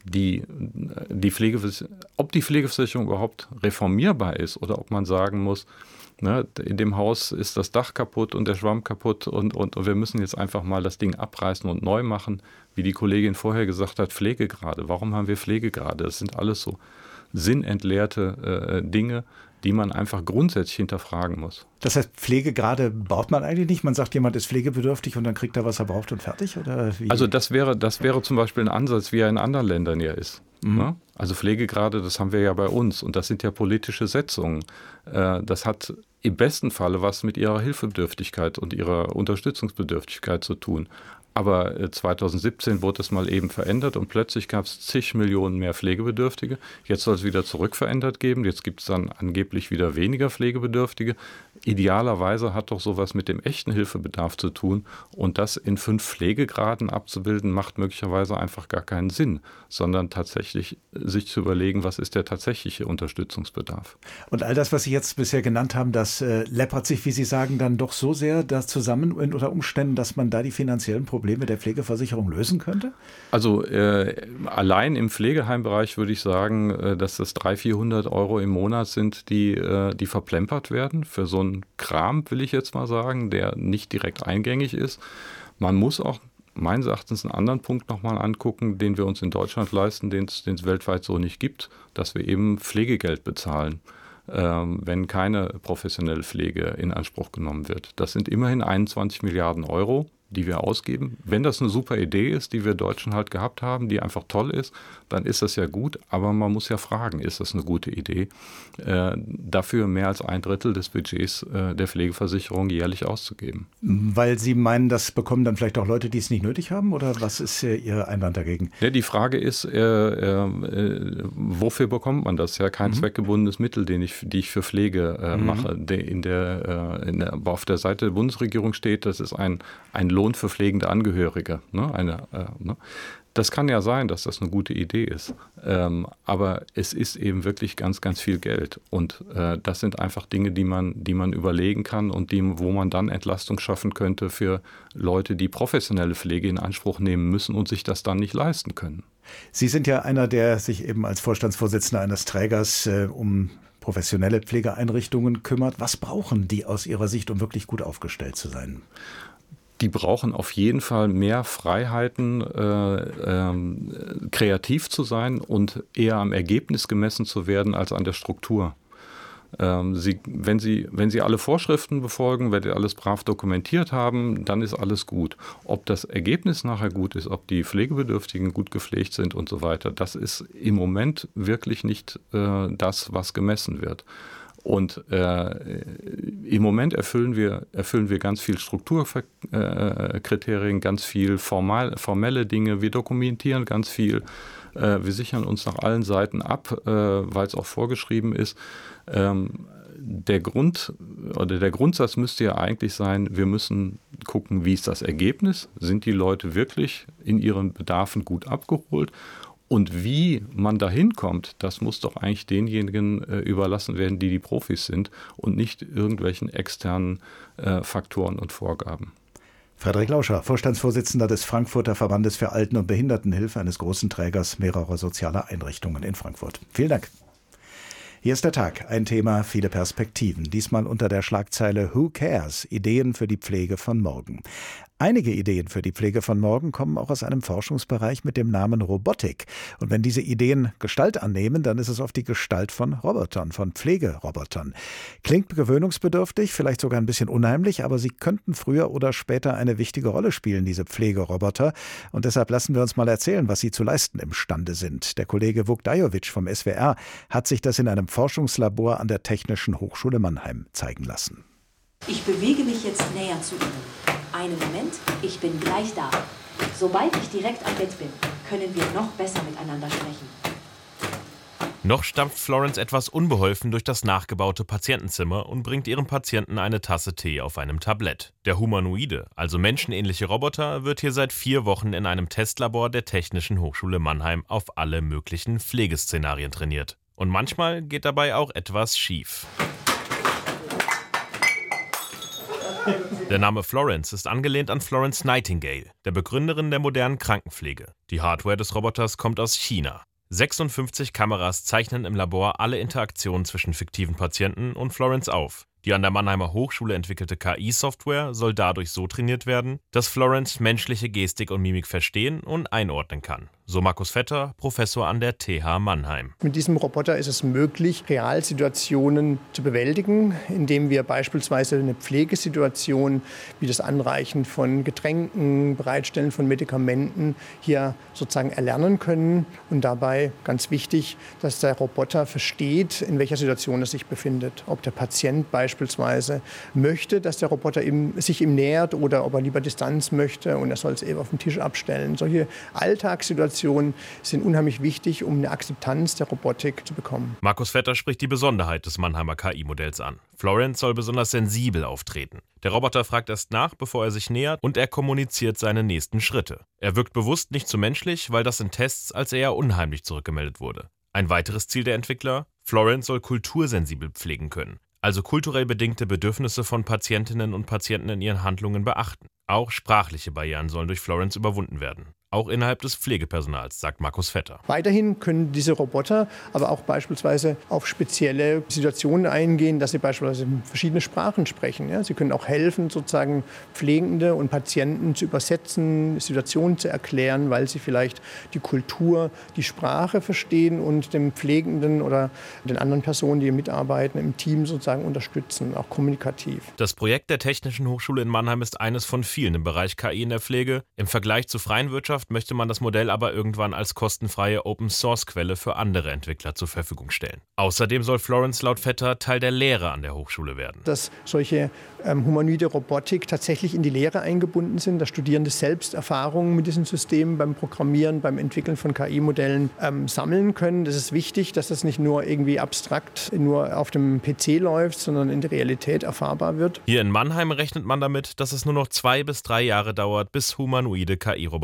ob die Pflegeversicherung überhaupt reformierbar ist oder ob man sagen muss, ne, in dem Haus ist das Dach kaputt und der Schwamm kaputt und wir müssen jetzt einfach mal das Ding abreißen und neu machen. Wie die Kollegin vorher gesagt hat, Pflegegrade. Warum haben wir Pflegegrade? Das sind alles so sinnentleerte Dinge, die man einfach grundsätzlich hinterfragen muss. Das heißt, Pflegegrade baut man eigentlich nicht? Man sagt, jemand ist pflegebedürftig und dann kriegt er, was er braucht und fertig? Oder wie? Also das wäre zum Beispiel ein Ansatz, wie er in anderen Ländern ja ist. Mhm. Also Pflegegrade, das haben wir ja bei uns und das sind ja politische Setzungen. Das hat im besten Falle was mit ihrer Hilfebedürftigkeit und ihrer Unterstützungsbedürftigkeit zu tun. Aber 2017 wurde es mal eben verändert und plötzlich gab es zig Millionen mehr Pflegebedürftige. Jetzt soll es wieder zurückverändert geben. Jetzt gibt es dann angeblich wieder weniger Pflegebedürftige. Idealerweise hat doch sowas mit dem echten Hilfebedarf zu tun. Und das in 5 Pflegegraden abzubilden, macht möglicherweise einfach gar keinen Sinn, sondern tatsächlich sich zu überlegen, was ist der tatsächliche Unterstützungsbedarf. Und all das, was Sie jetzt bisher genannt haben, das läppert sich, wie Sie sagen, dann doch so sehr da zusammen unter Umständen, dass man da die finanziellen Probleme der Pflegeversicherung lösen könnte? Also allein im Pflegeheimbereich würde ich sagen, dass das 300-400 Euro im Monat sind, die verplempert werden für so einen Kram, will ich jetzt mal sagen, der nicht direkt eingängig ist. Man muss auch meines Erachtens einen anderen Punkt nochmal angucken, den wir uns in Deutschland leisten, den es weltweit so nicht gibt, dass wir eben Pflegegeld bezahlen, wenn keine professionelle Pflege in Anspruch genommen wird. Das sind immerhin 21 Milliarden Euro, die wir ausgeben. Wenn das eine super Idee ist, die wir Deutschen halt gehabt haben, die einfach toll ist, dann ist das ja gut. Aber man muss ja fragen, ist das eine gute Idee, dafür mehr als 1/3 des Budgets der Pflegeversicherung jährlich auszugeben? Weil Sie meinen, das bekommen dann vielleicht auch Leute, die es nicht nötig haben? Oder was ist Ihr Einwand dagegen? Ja, die Frage ist, wofür bekommt man das? Ja, kein zweckgebundenes Mittel, die ich für Pflege mache. Auf der Seite der Bundesregierung steht, das ist ein Lohn für pflegende Angehörige. Das kann ja sein, dass das eine gute Idee ist, aber es ist eben wirklich ganz, ganz viel Geld und das sind einfach Dinge, die man überlegen kann und wo man dann Entlastung schaffen könnte für Leute, die professionelle Pflege in Anspruch nehmen müssen und sich das dann nicht leisten können. Sie sind ja einer, der sich eben als Vorstandsvorsitzender eines Trägers um professionelle Pflegeeinrichtungen kümmert. Was brauchen die aus Ihrer Sicht, um wirklich gut aufgestellt zu sein? Die brauchen auf jeden Fall mehr Freiheiten, kreativ zu sein und eher am Ergebnis gemessen zu werden als an der Struktur. Wenn Sie alle Vorschriften befolgen, wenn Sie alles brav dokumentiert haben, dann ist alles gut. Ob das Ergebnis nachher gut ist, ob die Pflegebedürftigen gut gepflegt sind und so weiter, das ist im Moment wirklich nicht das, was gemessen wird. Und im Moment erfüllen wir ganz viel Strukturkriterien, ganz viel formelle Dinge. Wir dokumentieren ganz viel. Wir sichern uns nach allen Seiten ab, weil es auch vorgeschrieben ist. Der Grundsatz müsste ja eigentlich sein, wir müssen gucken, wie ist das Ergebnis? Sind die Leute wirklich in ihren Bedarfen gut abgeholt? Und wie man dahin kommt, das muss doch eigentlich denjenigen überlassen werden, die Profis sind und nicht irgendwelchen externen Faktoren und Vorgaben. Frederik Lauscher, Vorstandsvorsitzender des Frankfurter Verbandes für Alten- und Behindertenhilfe, eines großen Trägers mehrerer sozialer Einrichtungen in Frankfurt. Vielen Dank. Hier ist der Tag, ein Thema, viele Perspektiven. Diesmal unter der Schlagzeile Who Cares? Ideen für die Pflege von morgen. Einige Ideen für die Pflege von morgen kommen auch aus einem Forschungsbereich mit dem Namen Robotik. Und wenn diese Ideen Gestalt annehmen, dann ist es oft die Gestalt von Robotern, von Pflegerobotern. Klingt gewöhnungsbedürftig, vielleicht sogar ein bisschen unheimlich, aber sie könnten früher oder später eine wichtige Rolle spielen, diese Pflegeroboter. Und deshalb lassen wir uns mal erzählen, was sie zu leisten imstande sind. Der Kollege Vukdajovic vom SWR hat sich das in einem Forschungslabor an der Technischen Hochschule Mannheim zeigen lassen. Ich bewege mich jetzt näher zu Ihnen. Einen Moment, ich bin gleich da. Sobald ich direkt am Bett bin, können wir noch besser miteinander sprechen. Noch stampft Florence etwas unbeholfen durch das nachgebaute Patientenzimmer und bringt ihrem Patienten eine Tasse Tee auf einem Tablett. Der humanoide, also menschenähnliche Roboter, wird hier seit 4 Wochen in einem Testlabor der Technischen Hochschule Mannheim auf alle möglichen Pflegeszenarien trainiert. Und manchmal geht dabei auch etwas schief. Der Name Florence ist angelehnt an Florence Nightingale, der Begründerin der modernen Krankenpflege. Die Hardware des Roboters kommt aus China. 56 Kameras zeichnen im Labor alle Interaktionen zwischen fiktiven Patienten und Florence auf. Die an der Mannheimer Hochschule entwickelte KI-Software soll dadurch so trainiert werden, dass Florence menschliche Gestik und Mimik verstehen und einordnen kann. So Markus Vetter, Professor an der TH Mannheim. Mit diesem Roboter ist es möglich, Realsituationen zu bewältigen, indem wir beispielsweise eine Pflegesituation wie das Anreichen von Getränken, Bereitstellen von Medikamenten hier sozusagen erlernen können. Und dabei ganz wichtig, dass der Roboter versteht, in welcher Situation er sich befindet. Ob der Patient beispielsweise möchte, dass der Roboter sich ihm nähert oder ob er lieber Distanz möchte und er soll es eben auf den Tisch abstellen. Solche Alltagssituationen sind unheimlich wichtig, um eine Akzeptanz der Robotik zu bekommen. Markus Vetter spricht die Besonderheit des Mannheimer KI-Modells an. Florence soll besonders sensibel auftreten. Der Roboter fragt erst nach, bevor er sich nähert, und er kommuniziert seine nächsten Schritte. Er wirkt bewusst nicht zu menschlich, weil das in Tests als eher unheimlich zurückgemeldet wurde. Ein weiteres Ziel der Entwickler: Florence soll kultursensibel pflegen können. Also kulturell bedingte Bedürfnisse von Patientinnen und Patienten in ihren Handlungen beachten. Auch sprachliche Barrieren sollen durch Florence überwunden werden. Auch innerhalb des Pflegepersonals, sagt Markus Vetter. Weiterhin können diese Roboter aber auch beispielsweise auf spezielle Situationen eingehen, dass sie beispielsweise verschiedene Sprachen sprechen. Ja, sie können auch helfen, sozusagen Pflegende und Patienten zu übersetzen, Situationen zu erklären, weil sie vielleicht die Kultur, die Sprache verstehen und dem Pflegenden oder den anderen Personen, die hier mitarbeiten, im Team sozusagen unterstützen, auch kommunikativ. Das Projekt der Technischen Hochschule in Mannheim ist eines von vielen im Bereich KI in der Pflege. Im Vergleich zur freien Wirtschaft möchte man das Modell aber irgendwann als kostenfreie Open-Source-Quelle für andere Entwickler zur Verfügung stellen. Außerdem soll Florence laut Vetter Teil der Lehre an der Hochschule werden. Dass solche humanoide Robotik tatsächlich in die Lehre eingebunden sind, dass Studierende selbst Erfahrungen mit diesen Systemen beim Programmieren, beim Entwickeln von KI-Modellen sammeln können. Das ist wichtig, dass das nicht nur irgendwie abstrakt nur auf dem PC läuft, sondern in der Realität erfahrbar wird. Hier in Mannheim rechnet man damit, dass es nur noch 2 bis 3 Jahre dauert, bis humanoide KI-Roboter Pflege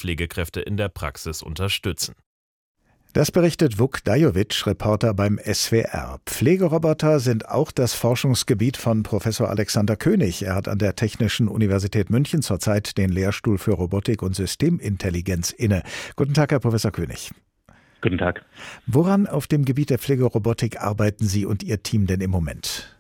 Pflegekräfte in der Praxis unterstützen. Das berichtet Vuk Dajovic, Reporter beim SWR. Pflegeroboter sind auch das Forschungsgebiet von Professor Alexander König. Er hat an der Technischen Universität München zurzeit den Lehrstuhl für Robotik und Systemintelligenz inne. Guten Tag, Herr Professor König. Guten Tag. Woran auf dem Gebiet der Pflegerobotik arbeiten Sie und Ihr Team denn im Moment?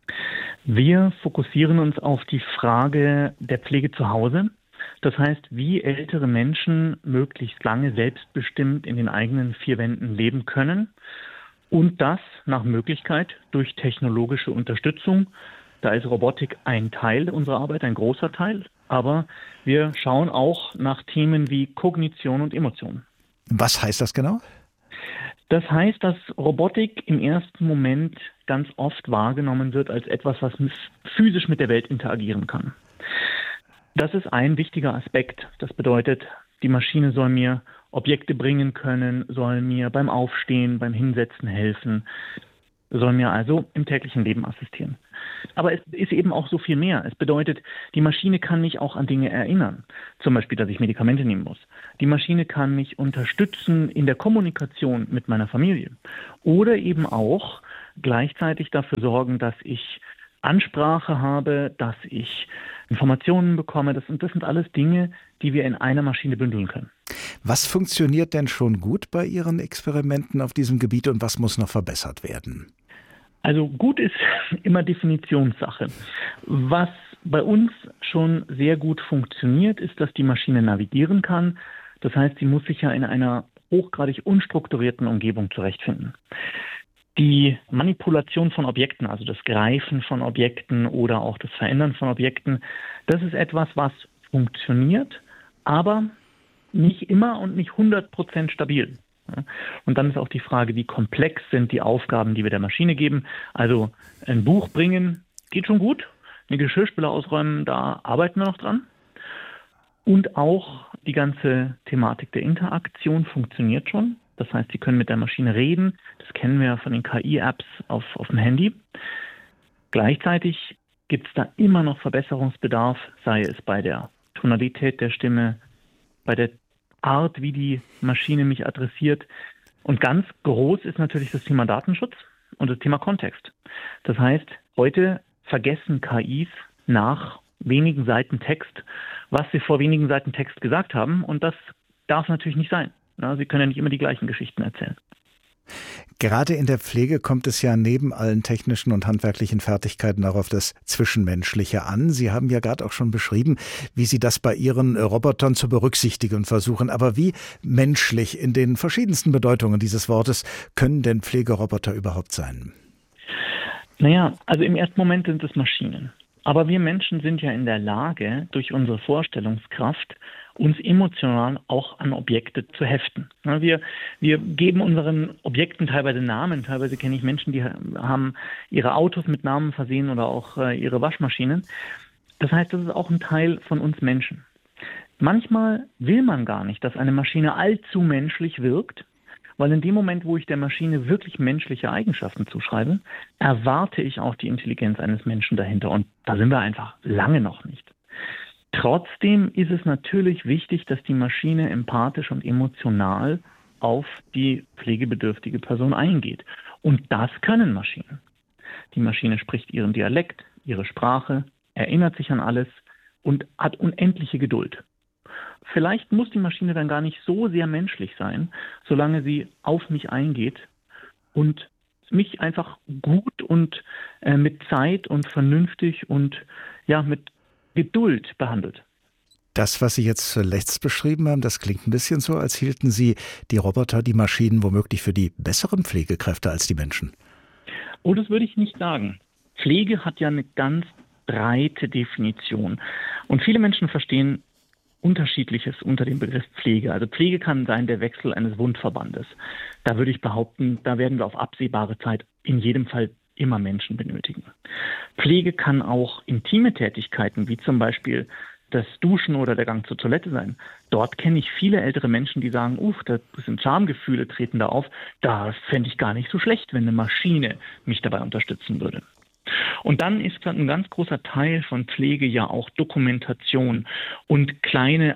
Wir fokussieren uns auf die Frage der Pflege zu Hause. Das heißt, wie ältere Menschen möglichst lange selbstbestimmt in den eigenen vier Wänden leben können und das nach Möglichkeit durch technologische Unterstützung. Da ist Robotik ein Teil unserer Arbeit, ein großer Teil, aber wir schauen auch nach Themen wie Kognition und Emotionen. Was heißt das genau? Das heißt, dass Robotik im ersten Moment ganz oft wahrgenommen wird als etwas, was physisch mit der Welt interagieren kann. Das ist ein wichtiger Aspekt. Das bedeutet, die Maschine soll mir Objekte bringen können, soll mir beim Aufstehen, beim Hinsetzen helfen, soll mir also im täglichen Leben assistieren. Aber es ist eben auch so viel mehr. Es bedeutet, die Maschine kann mich auch an Dinge erinnern. Zum Beispiel, dass ich Medikamente nehmen muss. Die Maschine kann mich unterstützen in der Kommunikation mit meiner Familie. Oder eben auch gleichzeitig dafür sorgen, dass ich Ansprache habe, dass ich Informationen bekomme. Das sind alles Dinge, die wir in einer Maschine bündeln können. Was funktioniert denn schon gut bei Ihren Experimenten auf diesem Gebiet und was muss noch verbessert werden? Also gut ist immer Definitionssache. Was bei uns schon sehr gut funktioniert, ist, dass die Maschine navigieren kann. Das heißt, sie muss sich ja in einer hochgradig unstrukturierten Umgebung zurechtfinden. Die Manipulation von Objekten, also das Greifen von Objekten oder auch das Verändern von Objekten, das ist etwas, was funktioniert, aber nicht immer und nicht 100% stabil. Und dann ist auch die Frage, wie komplex sind die Aufgaben, die wir der Maschine geben. Also ein Buch bringen geht schon gut, eine Geschirrspüle ausräumen, da arbeiten wir noch dran. Und auch die ganze Thematik der Interaktion funktioniert schon. Das heißt, Sie können mit der Maschine reden. Das kennen wir von den KI-Apps auf dem Handy. Gleichzeitig gibt es da immer noch Verbesserungsbedarf, sei es bei der Tonalität der Stimme, bei der Art, wie die Maschine mich adressiert. Und ganz groß ist natürlich das Thema Datenschutz und das Thema Kontext. Das heißt, heute vergessen KIs nach wenigen Seiten Text, was sie vor wenigen Seiten Text gesagt haben. Und das darf natürlich nicht sein. Sie können ja nicht immer die gleichen Geschichten erzählen. Gerade in der Pflege kommt es ja neben allen technischen und handwerklichen Fertigkeiten auch auf das Zwischenmenschliche an. Sie haben ja gerade auch schon beschrieben, wie Sie das bei Ihren Robotern zu berücksichtigen versuchen. Aber wie menschlich in den verschiedensten Bedeutungen dieses Wortes können denn Pflegeroboter überhaupt sein? Naja, also im ersten Moment sind es Maschinen. Aber wir Menschen sind ja in der Lage, durch unsere Vorstellungskraft uns emotional auch an Objekte zu heften. Wir geben unseren Objekten teilweise Namen. Teilweise kenne ich Menschen, die haben ihre Autos mit Namen versehen oder auch ihre Waschmaschinen. Das heißt, das ist auch ein Teil von uns Menschen. Manchmal will man gar nicht, dass eine Maschine allzu menschlich wirkt, weil in dem Moment, wo ich der Maschine wirklich menschliche Eigenschaften zuschreibe, erwarte ich auch die Intelligenz eines Menschen dahinter. Und da sind wir einfach lange noch nicht. Trotzdem ist es natürlich wichtig, dass die Maschine empathisch und emotional auf die pflegebedürftige Person eingeht. Und das können Maschinen. Die Maschine spricht ihren Dialekt, ihre Sprache, erinnert sich an alles und hat unendliche Geduld. Vielleicht muss die Maschine dann gar nicht so sehr menschlich sein, solange sie auf mich eingeht und mich einfach gut und mit Zeit und vernünftig und mit Geduld behandelt. Das, was Sie jetzt zuletzt beschrieben haben, das klingt ein bisschen so, als hielten Sie die Roboter, die Maschinen womöglich für die besseren Pflegekräfte als die Menschen. Oh, das würde ich nicht sagen. Pflege hat ja eine ganz breite Definition. Und viele Menschen verstehen Unterschiedliches unter dem Begriff Pflege. Also Pflege kann sein der Wechsel eines Wundverbandes. Da würde ich behaupten, da werden wir auf absehbare Zeit in jedem Fall immer Menschen benötigen. Pflege kann auch intime Tätigkeiten, wie zum Beispiel das Duschen oder der Gang zur Toilette sein. Dort kenne ich viele ältere Menschen, die sagen, das sind Schamgefühle, treten da auf. Da fände ich gar nicht so schlecht, wenn eine Maschine mich dabei unterstützen würde. Und dann ist ein ganz großer Teil von Pflege ja auch Dokumentation und kleine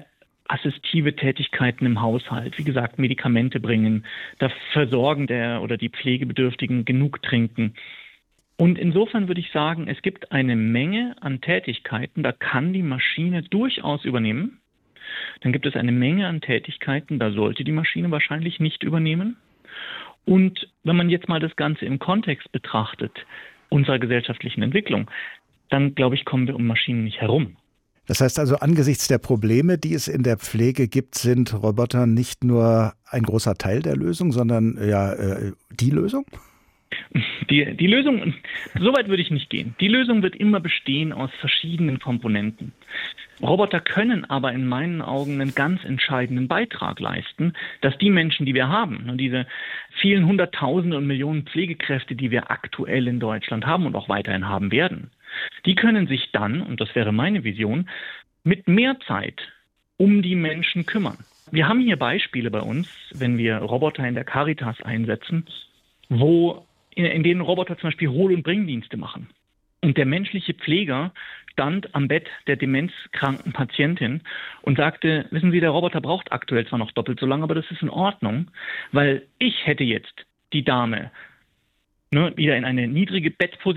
assistive Tätigkeiten im Haushalt, wie gesagt, Medikamente bringen, das Versorgen der oder die Pflegebedürftigen, genug trinken. Und insofern würde ich sagen, es gibt eine Menge an Tätigkeiten, da kann die Maschine durchaus übernehmen. Dann gibt es eine Menge an Tätigkeiten, da sollte die Maschine wahrscheinlich nicht übernehmen. Und wenn man jetzt mal das Ganze im Kontext betrachtet, unserer gesellschaftlichen Entwicklung, dann glaube ich, kommen wir um Maschinen nicht herum. Das heißt also, angesichts der Probleme, die es in der Pflege gibt, sind Roboter nicht nur ein großer Teil der Lösung, sondern die Lösung? Die Lösung, so weit würde ich nicht gehen. Die Lösung wird immer bestehen aus verschiedenen Komponenten. Roboter können aber in meinen Augen einen ganz entscheidenden Beitrag leisten, dass die Menschen, die wir haben, und diese vielen Hunderttausende und Millionen Pflegekräfte, die wir aktuell in Deutschland haben und auch weiterhin haben werden, die können sich dann, und das wäre meine Vision, mit mehr Zeit um die Menschen kümmern. Wir haben hier Beispiele bei uns, wenn wir Roboter in der Caritas einsetzen, in denen Roboter zum Beispiel Hol- und Bringdienste machen. Und der menschliche Pfleger stand am Bett der demenzkranken Patientin und sagte, wissen Sie, der Roboter braucht aktuell zwar noch doppelt so lange, aber das ist in Ordnung, weil ich hätte jetzt die Dame wieder in eine niedrige Bettposition